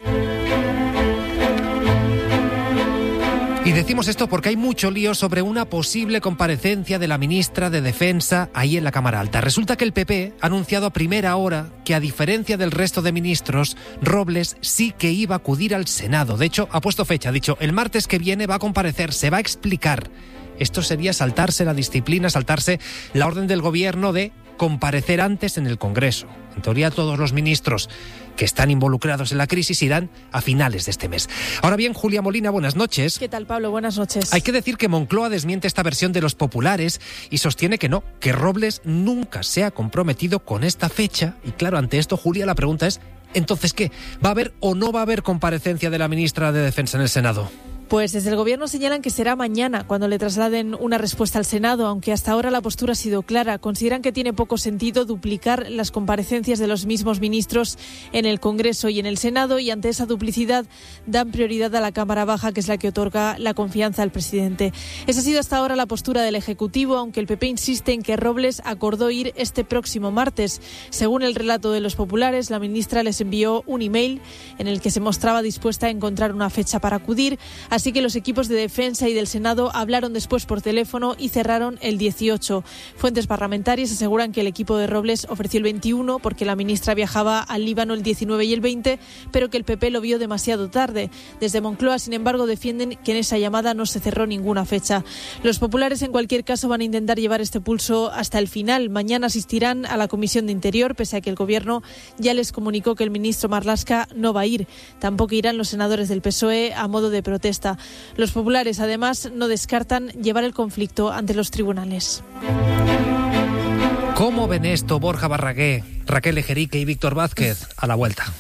Y decimos esto porque hay mucho lío sobre una posible comparecencia de la ministra de Defensa ahí en la Cámara Alta. Resulta que el P P ha anunciado a primera hora que, a diferencia del resto de ministros, Robles sí que iba a acudir al Senado. De hecho, ha puesto fecha, ha dicho, el martes que viene va a comparecer, se va a explicar. Esto sería saltarse la disciplina, saltarse la orden del gobierno de comparecer antes en el Congreso. En teoría, todos los ministros que están involucrados en la crisis irán a finales de este mes. Ahora bien, Julia Molina, buenas noches. ¿Qué tal, Pablo? Buenas noches. Hay que decir que Moncloa desmiente esta versión de los populares y sostiene que no, que Robles nunca se ha comprometido con esta fecha. Y claro, ante esto, Julia, la pregunta es, ¿entonces qué? ¿Va a haber o no va a haber comparecencia de la ministra de Defensa en el Senado? Pues desde el Gobierno señalan que será mañana cuando le trasladen una respuesta al Senado, aunque hasta ahora la postura ha sido clara. Consideran que tiene poco sentido duplicar las comparecencias de los mismos ministros en el Congreso y en el Senado, y ante esa duplicidad dan prioridad a la Cámara Baja, que es la que otorga la confianza al presidente. Esa ha sido hasta ahora la postura del Ejecutivo, aunque el P P insiste en que Robles acordó ir este próximo martes. Según el relato de los populares, la ministra les envió un email en el que se mostraba dispuesta a encontrar una fecha para acudir, así que los equipos de defensa y del Senado hablaron después por teléfono y cerraron el dieciocho. Fuentes parlamentarias aseguran que el equipo de Robles ofreció el veintiuno porque la ministra viajaba al Líbano el diecinueve y el veinte, pero que el P P lo vio demasiado tarde. Desde Moncloa, sin embargo, defienden que en esa llamada no se cerró ninguna fecha. Los populares, en cualquier caso, van a intentar llevar este pulso hasta el final. Mañana asistirán a la Comisión de Interior, pese a que el Gobierno ya les comunicó que el ministro Marlaska no va a ir. Tampoco irán los senadores del P S O E a modo de protesta. Los populares, además, no descartan llevar el conflicto ante los tribunales. ¿Cómo ven esto Borja Barragué, Raquel Ejerique y Víctor Vázquez? A la vuelta.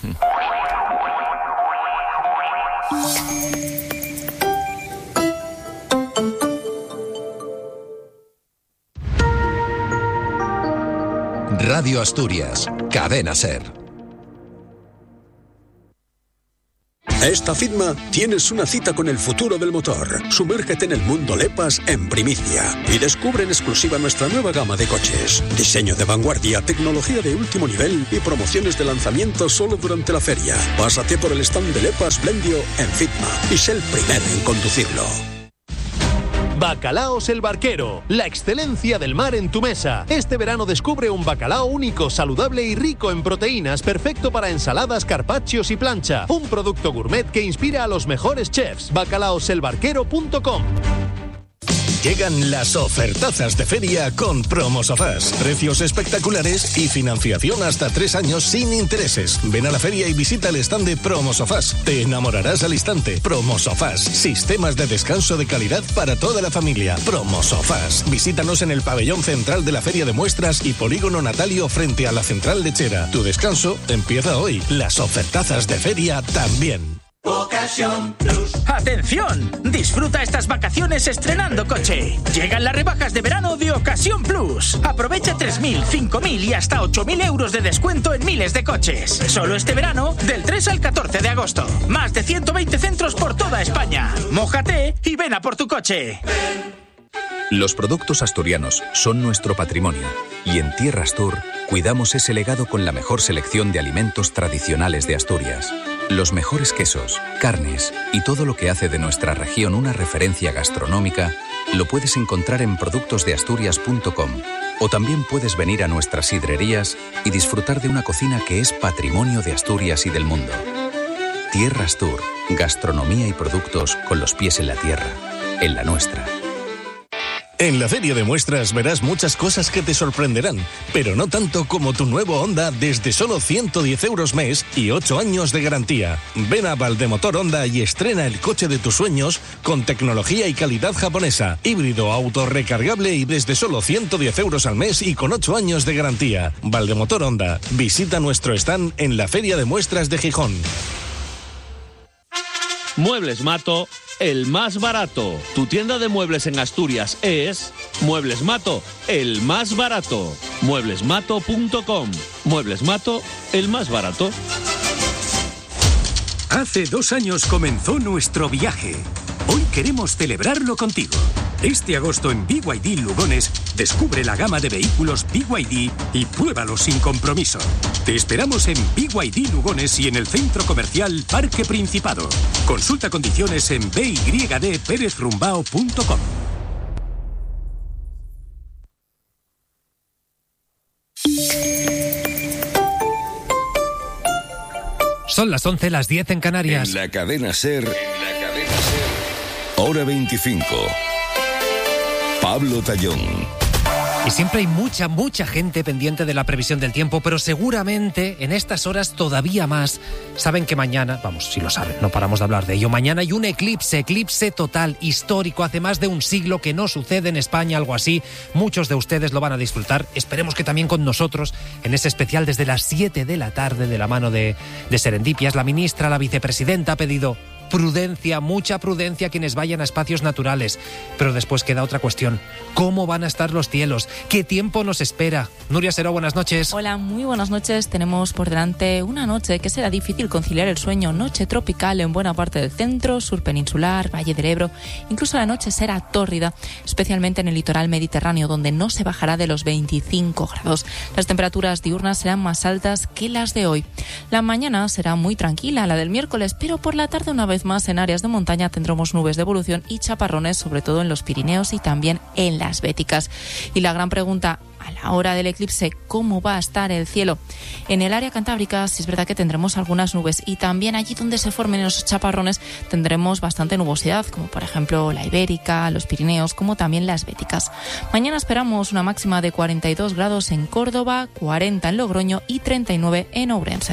Radio Asturias, Cadena SER. Esta FITMA tienes una cita con el futuro del motor. Sumérgete en el mundo LEPAS en primicia y descubre en exclusiva nuestra nueva gama de coches. Diseño de vanguardia, tecnología de último nivel y promociones de lanzamiento solo durante la feria. Pásate por el stand de LEPAS Blendio en FITMA y sé el primero en conducirlo. Bacalaos El Barquero, la excelencia del mar en tu mesa. Este verano descubre un bacalao único, saludable y rico en proteínas, perfecto para ensaladas, carpaccios y plancha. Un producto gourmet que inspira a los mejores chefs. bacalaos el barquero punto com. Llegan las ofertazas de feria con Promosofás. Precios espectaculares y financiación hasta tres años sin intereses. Ven a la feria y visita el stand de Promosofás. Te enamorarás al instante. Promosofás. Sistemas de descanso de calidad para toda la familia. Promosofás. Visítanos en el pabellón central de la Feria de Muestras y Polígono Natalio frente a la Central Lechera. Tu descanso empieza hoy. Las ofertazas de feria también. Ocasión Plus. ¡Atención! Disfruta estas vacaciones estrenando coche. Llegan las rebajas de verano de Ocasión Plus. Aprovecha tres mil, cinco mil y hasta ocho mil euros de descuento en miles de coches. Solo este verano, del tres al catorce de agosto. Más de ciento veinte centros por toda España. Mójate y ven a por tu coche. Los productos asturianos son nuestro patrimonio y en Tierra Astur cuidamos ese legado con la mejor selección de alimentos tradicionales de Asturias. Los mejores quesos, carnes y todo lo que hace de nuestra región una referencia gastronómica lo puedes encontrar en productos de asturias punto com o también puedes venir a nuestras sidrerías y disfrutar de una cocina que es patrimonio de Asturias y del mundo. Tierra Astur, gastronomía y productos con los pies en la tierra, en la nuestra. En la Feria de Muestras verás muchas cosas que te sorprenderán, pero no tanto como tu nuevo Honda desde solo ciento diez euros mes y ocho años de garantía. Ven a Valdemotor Honda y estrena el coche de tus sueños con tecnología y calidad japonesa, híbrido, autorrecargable y desde solo ciento diez euros al mes y con ocho años de garantía. Valdemotor Honda. Visita nuestro stand en la Feria de Muestras de Gijón. Muebles Mato, el más barato. Tu tienda de muebles en Asturias es Muebles Mato, el más barato. muebles mato punto com. Muebles Mato, el más barato. Hace dos años comenzó nuestro viaje. Hoy queremos celebrarlo contigo. Este agosto en B Y D Lugones, descubre la gama de vehículos B Y D y pruébalos sin compromiso. Te esperamos en B Y D Lugones y en el centro comercial Parque Principado. Consulta condiciones en b y d pérez rumbao punto com. Son las once, las diez en Canarias. En la cadena SER, en la cadena SER, hora veinticinco. Pablo Tallón. Y siempre hay mucha, mucha gente pendiente de la previsión del tiempo, pero seguramente en estas horas todavía más saben que mañana, vamos, si lo saben, no paramos de hablar de ello, mañana hay un eclipse, eclipse total, histórico, hace más de un siglo que no sucede en España algo así. Muchos de ustedes lo van a disfrutar, esperemos que también con nosotros, en ese especial desde las siete de la tarde de la mano de, de Serendipias. La ministra, la vicepresidenta ha pedido prudencia, mucha prudencia a quienes vayan a espacios naturales. Pero después queda otra cuestión. ¿Cómo van a estar los cielos? ¿Qué tiempo nos espera? Nuria Seró, buenas noches. Hola, muy buenas noches. Tenemos por delante una noche que será difícil conciliar el sueño. Noche tropical en buena parte del centro, sur peninsular, Valle del Ebro. Incluso la noche será tórrida, especialmente en el litoral mediterráneo, donde no se bajará de los veinticinco grados. Las temperaturas diurnas serán más altas que las de hoy. La mañana será muy tranquila, la del miércoles, pero por la tarde, una vez más, en áreas de montaña tendremos nubes de evolución y chaparrones, sobre todo en los Pirineos y también en las Béticas. Y la gran pregunta a la hora del eclipse, ¿cómo va a estar el cielo? En el área cantábrica sí es verdad que tendremos algunas nubes y también allí donde se formen esos chaparrones tendremos bastante nubosidad, como por ejemplo la Ibérica, los Pirineos, como también las Béticas. Mañana esperamos una máxima de cuarenta y dos grados en Córdoba, cuarenta en Logroño y treinta y nueve en Ourense.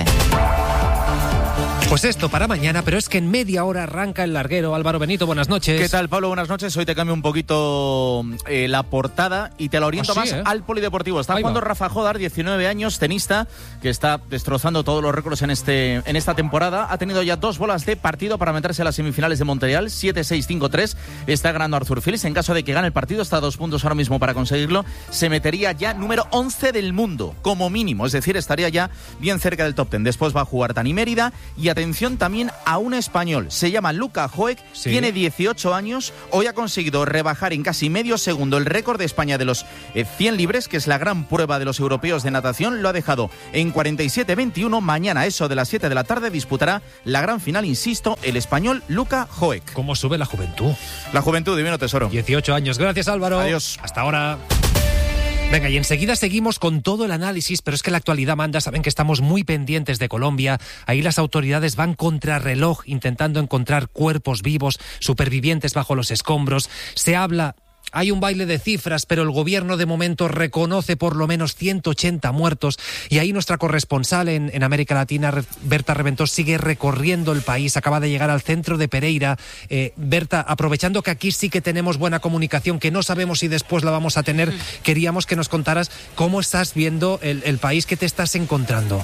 Pues esto para mañana, pero es que en media hora arranca el larguero. Álvaro Benito, buenas noches. ¿Qué tal, Pablo? Buenas noches. Hoy te cambio un poquito eh, la portada y te la oriento ¿Ah, sí, más eh? al polideportivo. Está Ahí jugando va. Rafa Jodar, diecinueve años, tenista, que está destrozando todos los récords en, este, en esta temporada. Ha tenido ya dos bolas de partido para meterse a las semifinales de Montreal, siete seis cinco tres. Está ganando Arthur Fils. En caso de que gane el partido, está a dos puntos ahora mismo para conseguirlo. Se metería ya número once del mundo, como mínimo. Es decir, estaría ya bien cerca del top diez. Después va a jugar Dani Mérida y atención también a un español, se llama Luka Hoek, sí. Tiene dieciocho años, hoy ha conseguido rebajar en casi medio segundo el récord de España de los eh, cien libres, que es la gran prueba de los europeos de natación, lo ha dejado en cuarenta y siete veintiuno, mañana eso de las siete de la tarde disputará la gran final, insisto, el español Luka Hoek. ¿Cómo sube la juventud? La juventud, divino tesoro. dieciocho años, gracias Álvaro. Adiós. Hasta ahora. Venga, y enseguida seguimos con todo el análisis, pero es que la actualidad manda, saben que estamos muy pendientes de Colombia, ahí las autoridades van contrarreloj intentando encontrar cuerpos vivos, supervivientes bajo los escombros, se habla... Hay un baile de cifras, pero el gobierno de momento reconoce por lo menos ciento ochenta muertos y ahí nuestra corresponsal en, en América Latina, Berta Reventós, sigue recorriendo el país, acaba de llegar al centro de Pereira. Eh, Berta, aprovechando que aquí sí que tenemos buena comunicación, que no sabemos si después la vamos a tener, queríamos que nos contaras cómo estás viendo el, el país que te estás encontrando.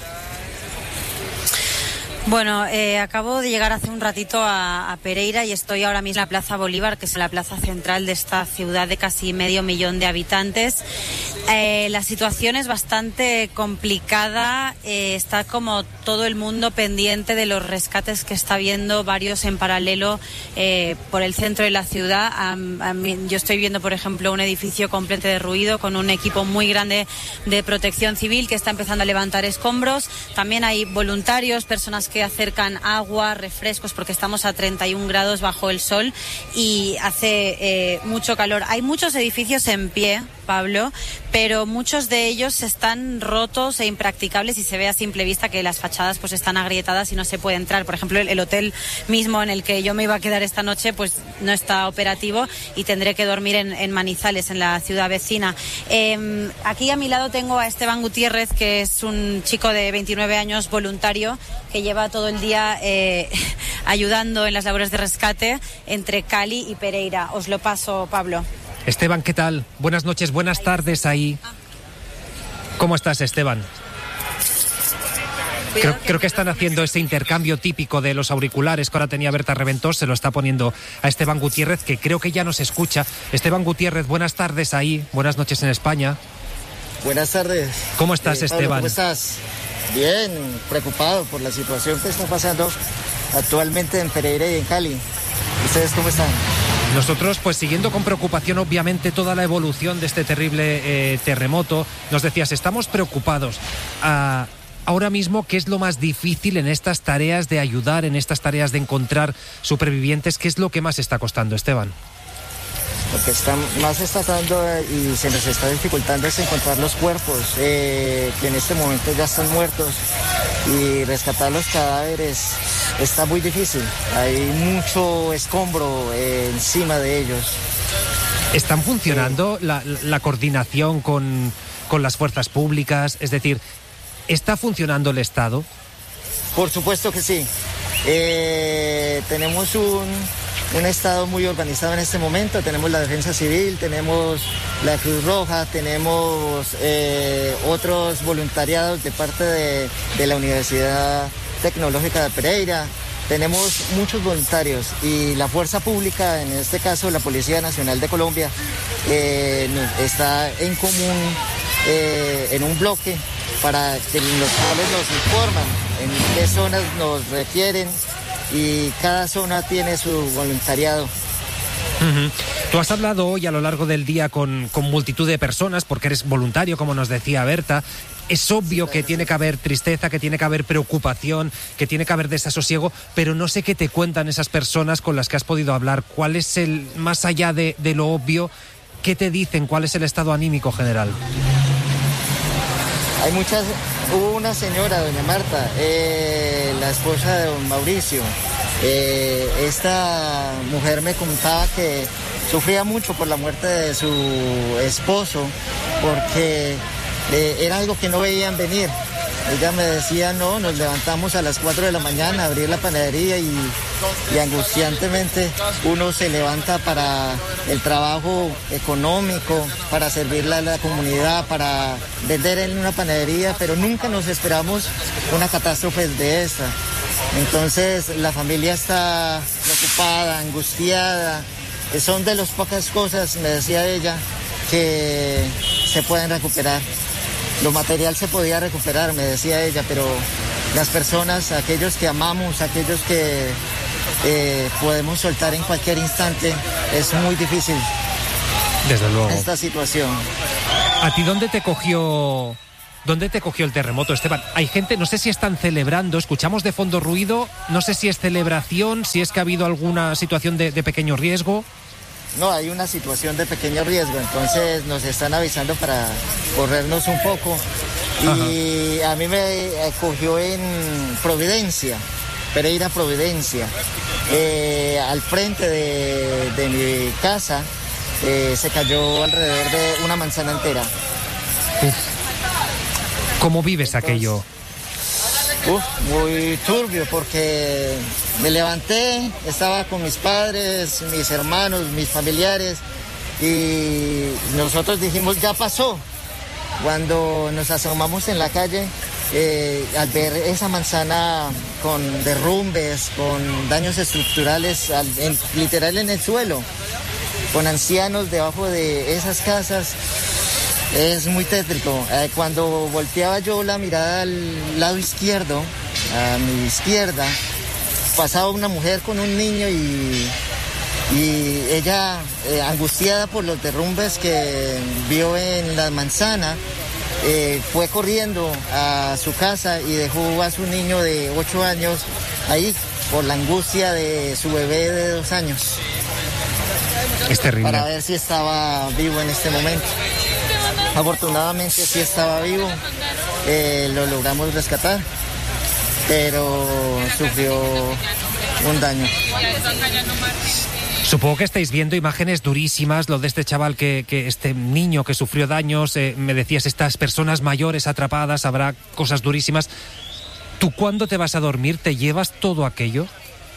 Bueno, eh, acabo de llegar hace un ratito a, a Pereira y estoy ahora mismo en la Plaza Bolívar, que es la plaza central de esta ciudad de casi medio millón de habitantes. Eh, la situación es bastante complicada, eh, está como todo el mundo pendiente de los rescates que está viendo, varios en paralelo eh, por el centro de la ciudad. A, a mí, yo estoy viendo, por ejemplo, un edificio completo derruido con un equipo muy grande de protección civil que está empezando a levantar escombros. También hay voluntarios, personas que que acercan agua, refrescos, porque estamos a treinta y un grados bajo el sol y hace eh, mucho calor. Hay muchos edificios en pie, Pablo, pero muchos de ellos están rotos e impracticables y se ve a simple vista que las fachadas pues están agrietadas y no se puede entrar. Por ejemplo, el, el hotel mismo en el que yo me iba a quedar esta noche pues no está operativo y tendré que dormir en, en Manizales, en la ciudad vecina. Eh, aquí a mi lado tengo a Esteban Gutiérrez, que es un chico de veintinueve años voluntario que lleva todo el día eh, ayudando en las labores de rescate entre Cali y Pereira. Os lo paso, Pablo. Esteban, ¿qué tal? Buenas noches, buenas tardes ahí. ¿Cómo estás, Esteban? Creo, creo que están haciendo ese intercambio típico de los auriculares que ahora tenía Berta Reventós, se lo está poniendo a Esteban Gutiérrez, que creo que ya nos escucha. Esteban Gutiérrez, buenas tardes ahí, buenas noches en España. Buenas tardes. ¿Cómo estás, eh, Esteban? Pablo, ¿cómo estás? Bien, preocupado por la situación que está pasando actualmente en Pereira y en Cali. ¿Ustedes cómo están? Nosotros, pues siguiendo con preocupación, obviamente, toda la evolución de este terrible eh, terremoto. Nos decías, estamos preocupados. Ah, ahora mismo, ¿qué es lo más difícil en estas tareas de ayudar, en estas tareas de encontrar supervivientes? ¿Qué es lo que más está costando, Esteban? Lo que está más está dando y se nos está dificultando es encontrar los cuerpos eh, que en este momento ya están muertos, y rescatar los cadáveres está muy difícil. Hay mucho escombro eh, encima de ellos. ¿Están funcionando sí. la, la coordinación con, con las fuerzas públicas? Es decir, ¿está funcionando el Estado? Por supuesto que sí. Eh, tenemos un... Un estado muy organizado en este momento. Tenemos la Defensa Civil, tenemos la Cruz Roja, tenemos eh, otros voluntariados de parte de, de la Universidad Tecnológica de Pereira, tenemos muchos voluntarios y la fuerza pública, en este caso la Policía Nacional de Colombia, eh, está en común eh, en un bloque para que los cuales nos informan en qué zonas nos requieren y cada zona tiene su voluntariado. Uh-huh. Tú has hablado hoy a lo largo del día con, con multitud de personas porque eres voluntario, como nos decía Berta. Es obvio que tiene que haber tristeza, que tiene que haber preocupación, que tiene que haber desasosiego, pero no sé qué te cuentan esas personas con las que has podido hablar. ¿Cuál es el, más allá de, de lo obvio, qué te dicen? ¿Cuál es el estado anímico general? Hay muchas, hubo una señora, doña Marta, eh, la esposa de don Mauricio. Eh, esta mujer me contaba que sufría mucho por la muerte de su esposo, porque eh, era algo que no veían venir. Ella me decía, no, nos levantamos a las cuatro de la mañana a abrir la panadería y, y angustiantemente uno se levanta para el trabajo económico, para servirle a la comunidad, para vender en una panadería, pero nunca nos esperamos una catástrofe de esta. Entonces la familia está preocupada, angustiada. Son de las pocas cosas, me decía ella, que se pueden recuperar. Lo material se podía recuperar, me decía ella, pero las personas, aquellos que amamos, aquellos que eh, podemos soltar en cualquier instante, es muy difícil. Desde luego. Esta situación. ¿A ti dónde te cogió, dónde te cogió el terremoto, Esteban? Hay gente, no sé si están celebrando, escuchamos de fondo ruido, no sé si es celebración, si es que ha habido alguna situación de, de pequeño riesgo. No, hay una situación de pequeño riesgo, entonces nos están avisando para corrernos un poco. Y Ajá. a mí me cogió en Providencia, Pereira, Providencia. Eh, al frente de, de mi casa eh, se cayó alrededor de una manzana entera. Uf. ¿Cómo vives entonces, aquello? Uf, muy turbio porque me levanté, estaba con mis padres, mis hermanos, mis familiares y nosotros dijimos ya pasó. Cuando nos asomamos en la calle, eh, al ver esa manzana con derrumbes, con daños estructurales, al, en, literal en el suelo, con ancianos debajo de esas casas, es muy tétrico. Eh, cuando volteaba yo la mirada al lado izquierdo, a mi izquierda, pasaba una mujer con un niño y, y ella, eh, angustiada por los derrumbes que vio en la manzana, eh, fue corriendo a su casa y dejó a su niño de ocho años ahí por la angustia de su bebé de dos años. Es terrible. Para ver si estaba vivo en este momento. Afortunadamente sí estaba vivo, eh, lo logramos rescatar, pero sufrió un daño. Supongo que estáis viendo imágenes durísimas, lo de este chaval, que, que este niño que sufrió daños, eh, me decías, estas personas mayores atrapadas, habrá cosas durísimas. ¿Tú cuándo te vas a dormir? ¿Te llevas todo aquello?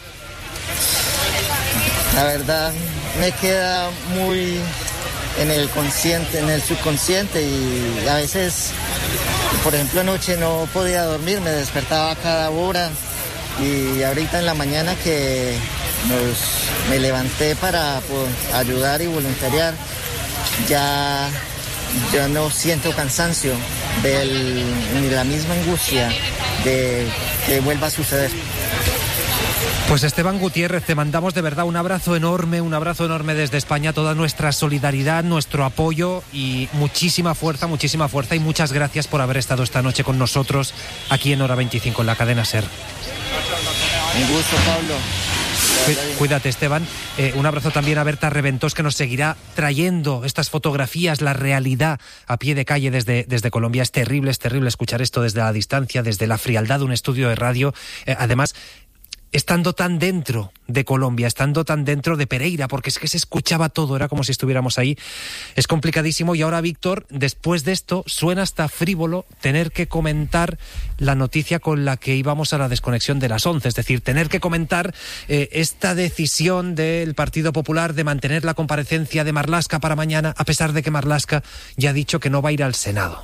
La verdad, me queda muy en el consciente, en el subconsciente, y a veces, por ejemplo, anoche no podía dormir, me despertaba a cada hora, y ahorita en la mañana que nos, me levanté para pues, ayudar y voluntariar, ya, ya no siento cansancio del, ni la misma angustia de que vuelva a suceder. Pues Esteban Gutiérrez, te mandamos de verdad un abrazo enorme, un abrazo enorme desde España, toda nuestra solidaridad, nuestro apoyo y muchísima fuerza, muchísima fuerza y muchas gracias por haber estado esta noche con nosotros aquí en Hora veinticinco, en la cadena SER. Un gusto, Pablo. Cuídate, Esteban. Eh, un abrazo también a Berta Reventós, que nos seguirá trayendo estas fotografías, la realidad a pie de calle desde, desde Colombia. Es terrible, es terrible escuchar esto desde la distancia, desde la frialdad de un estudio de radio. Eh, además, estando tan dentro de Colombia, estando tan dentro de Pereira, porque es que se escuchaba todo, era como si estuviéramos ahí. Es complicadísimo. Y ahora, Víctor, después de esto, suena hasta frívolo tener que comentar la noticia con la que íbamos a la desconexión de las once, es decir, tener que comentar eh, esta decisión del Partido Popular de mantener la comparecencia de Marlaska para mañana, a pesar de que Marlaska ya ha dicho que no va a ir al Senado.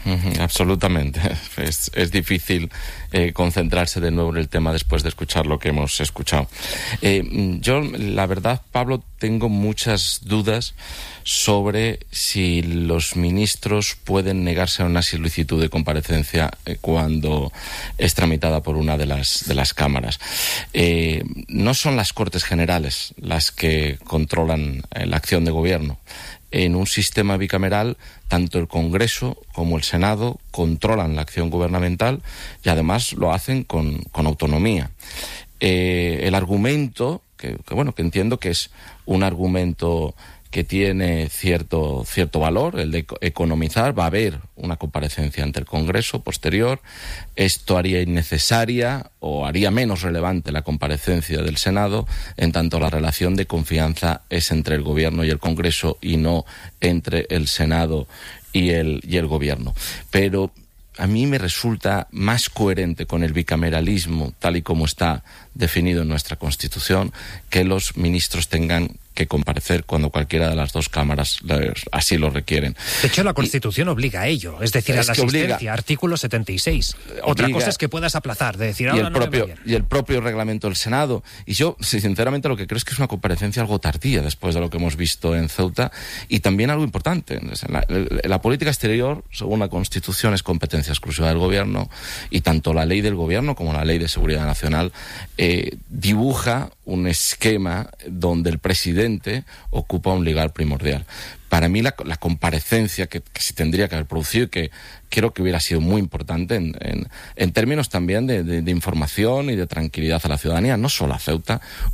Uh-huh, absolutamente. Es, es difícil eh, concentrarse de nuevo en el tema después de escuchar lo que hemos escuchado. Eh, yo, la verdad, Pablo, tengo muchas dudas sobre si los ministros pueden negarse a una solicitud de comparecencia eh, cuando es tramitada por una de las, de las cámaras. Eh, no son las Cortes Generales las que controlan eh, la acción de gobierno. En un sistema bicameral, tanto el Congreso como el Senado controlan la acción gubernamental y además lo hacen con, con autonomía. Eh, el argumento, que, que bueno, que entiendo que es un argumento que tiene cierto, cierto valor, el de economizar. Va a haber una comparecencia ante el Congreso posterior. Esto haría innecesaria o haría menos relevante la comparecencia del Senado, en tanto la relación de confianza es entre el Gobierno y el Congreso y no entre el Senado y el, y el Gobierno. Pero a mí me resulta más coherente con el bicameralismo, tal y como está definido en nuestra Constitución, que los ministros tengan que comparecer cuando cualquiera de las dos cámaras así lo requieren. De hecho, la Constitución y, obliga a ello, es decir, es a la asistencia, obliga, artículo setenta y seis. Obliga, Otra cosa es que puedas aplazar, de decir, ahora y el no propio me va bien. Y el propio reglamento del Senado. Y yo, sinceramente, lo que creo es que es una comparecencia algo tardía después de lo que hemos visto en Ceuta, y también algo importante. La, la, la política exterior, según la Constitución, es competencia exclusiva del Gobierno, y tanto la ley del Gobierno como la ley de seguridad nacional eh, dibuja un esquema donde el presidente ocupa un lugar primordial. Para mí la, la comparecencia que, que se tendría que haber producido y que creo que hubiera sido muy importante en, en, en términos también de, de, de información y de tranquilidad a la ciudadanía, no solo a Ceuta,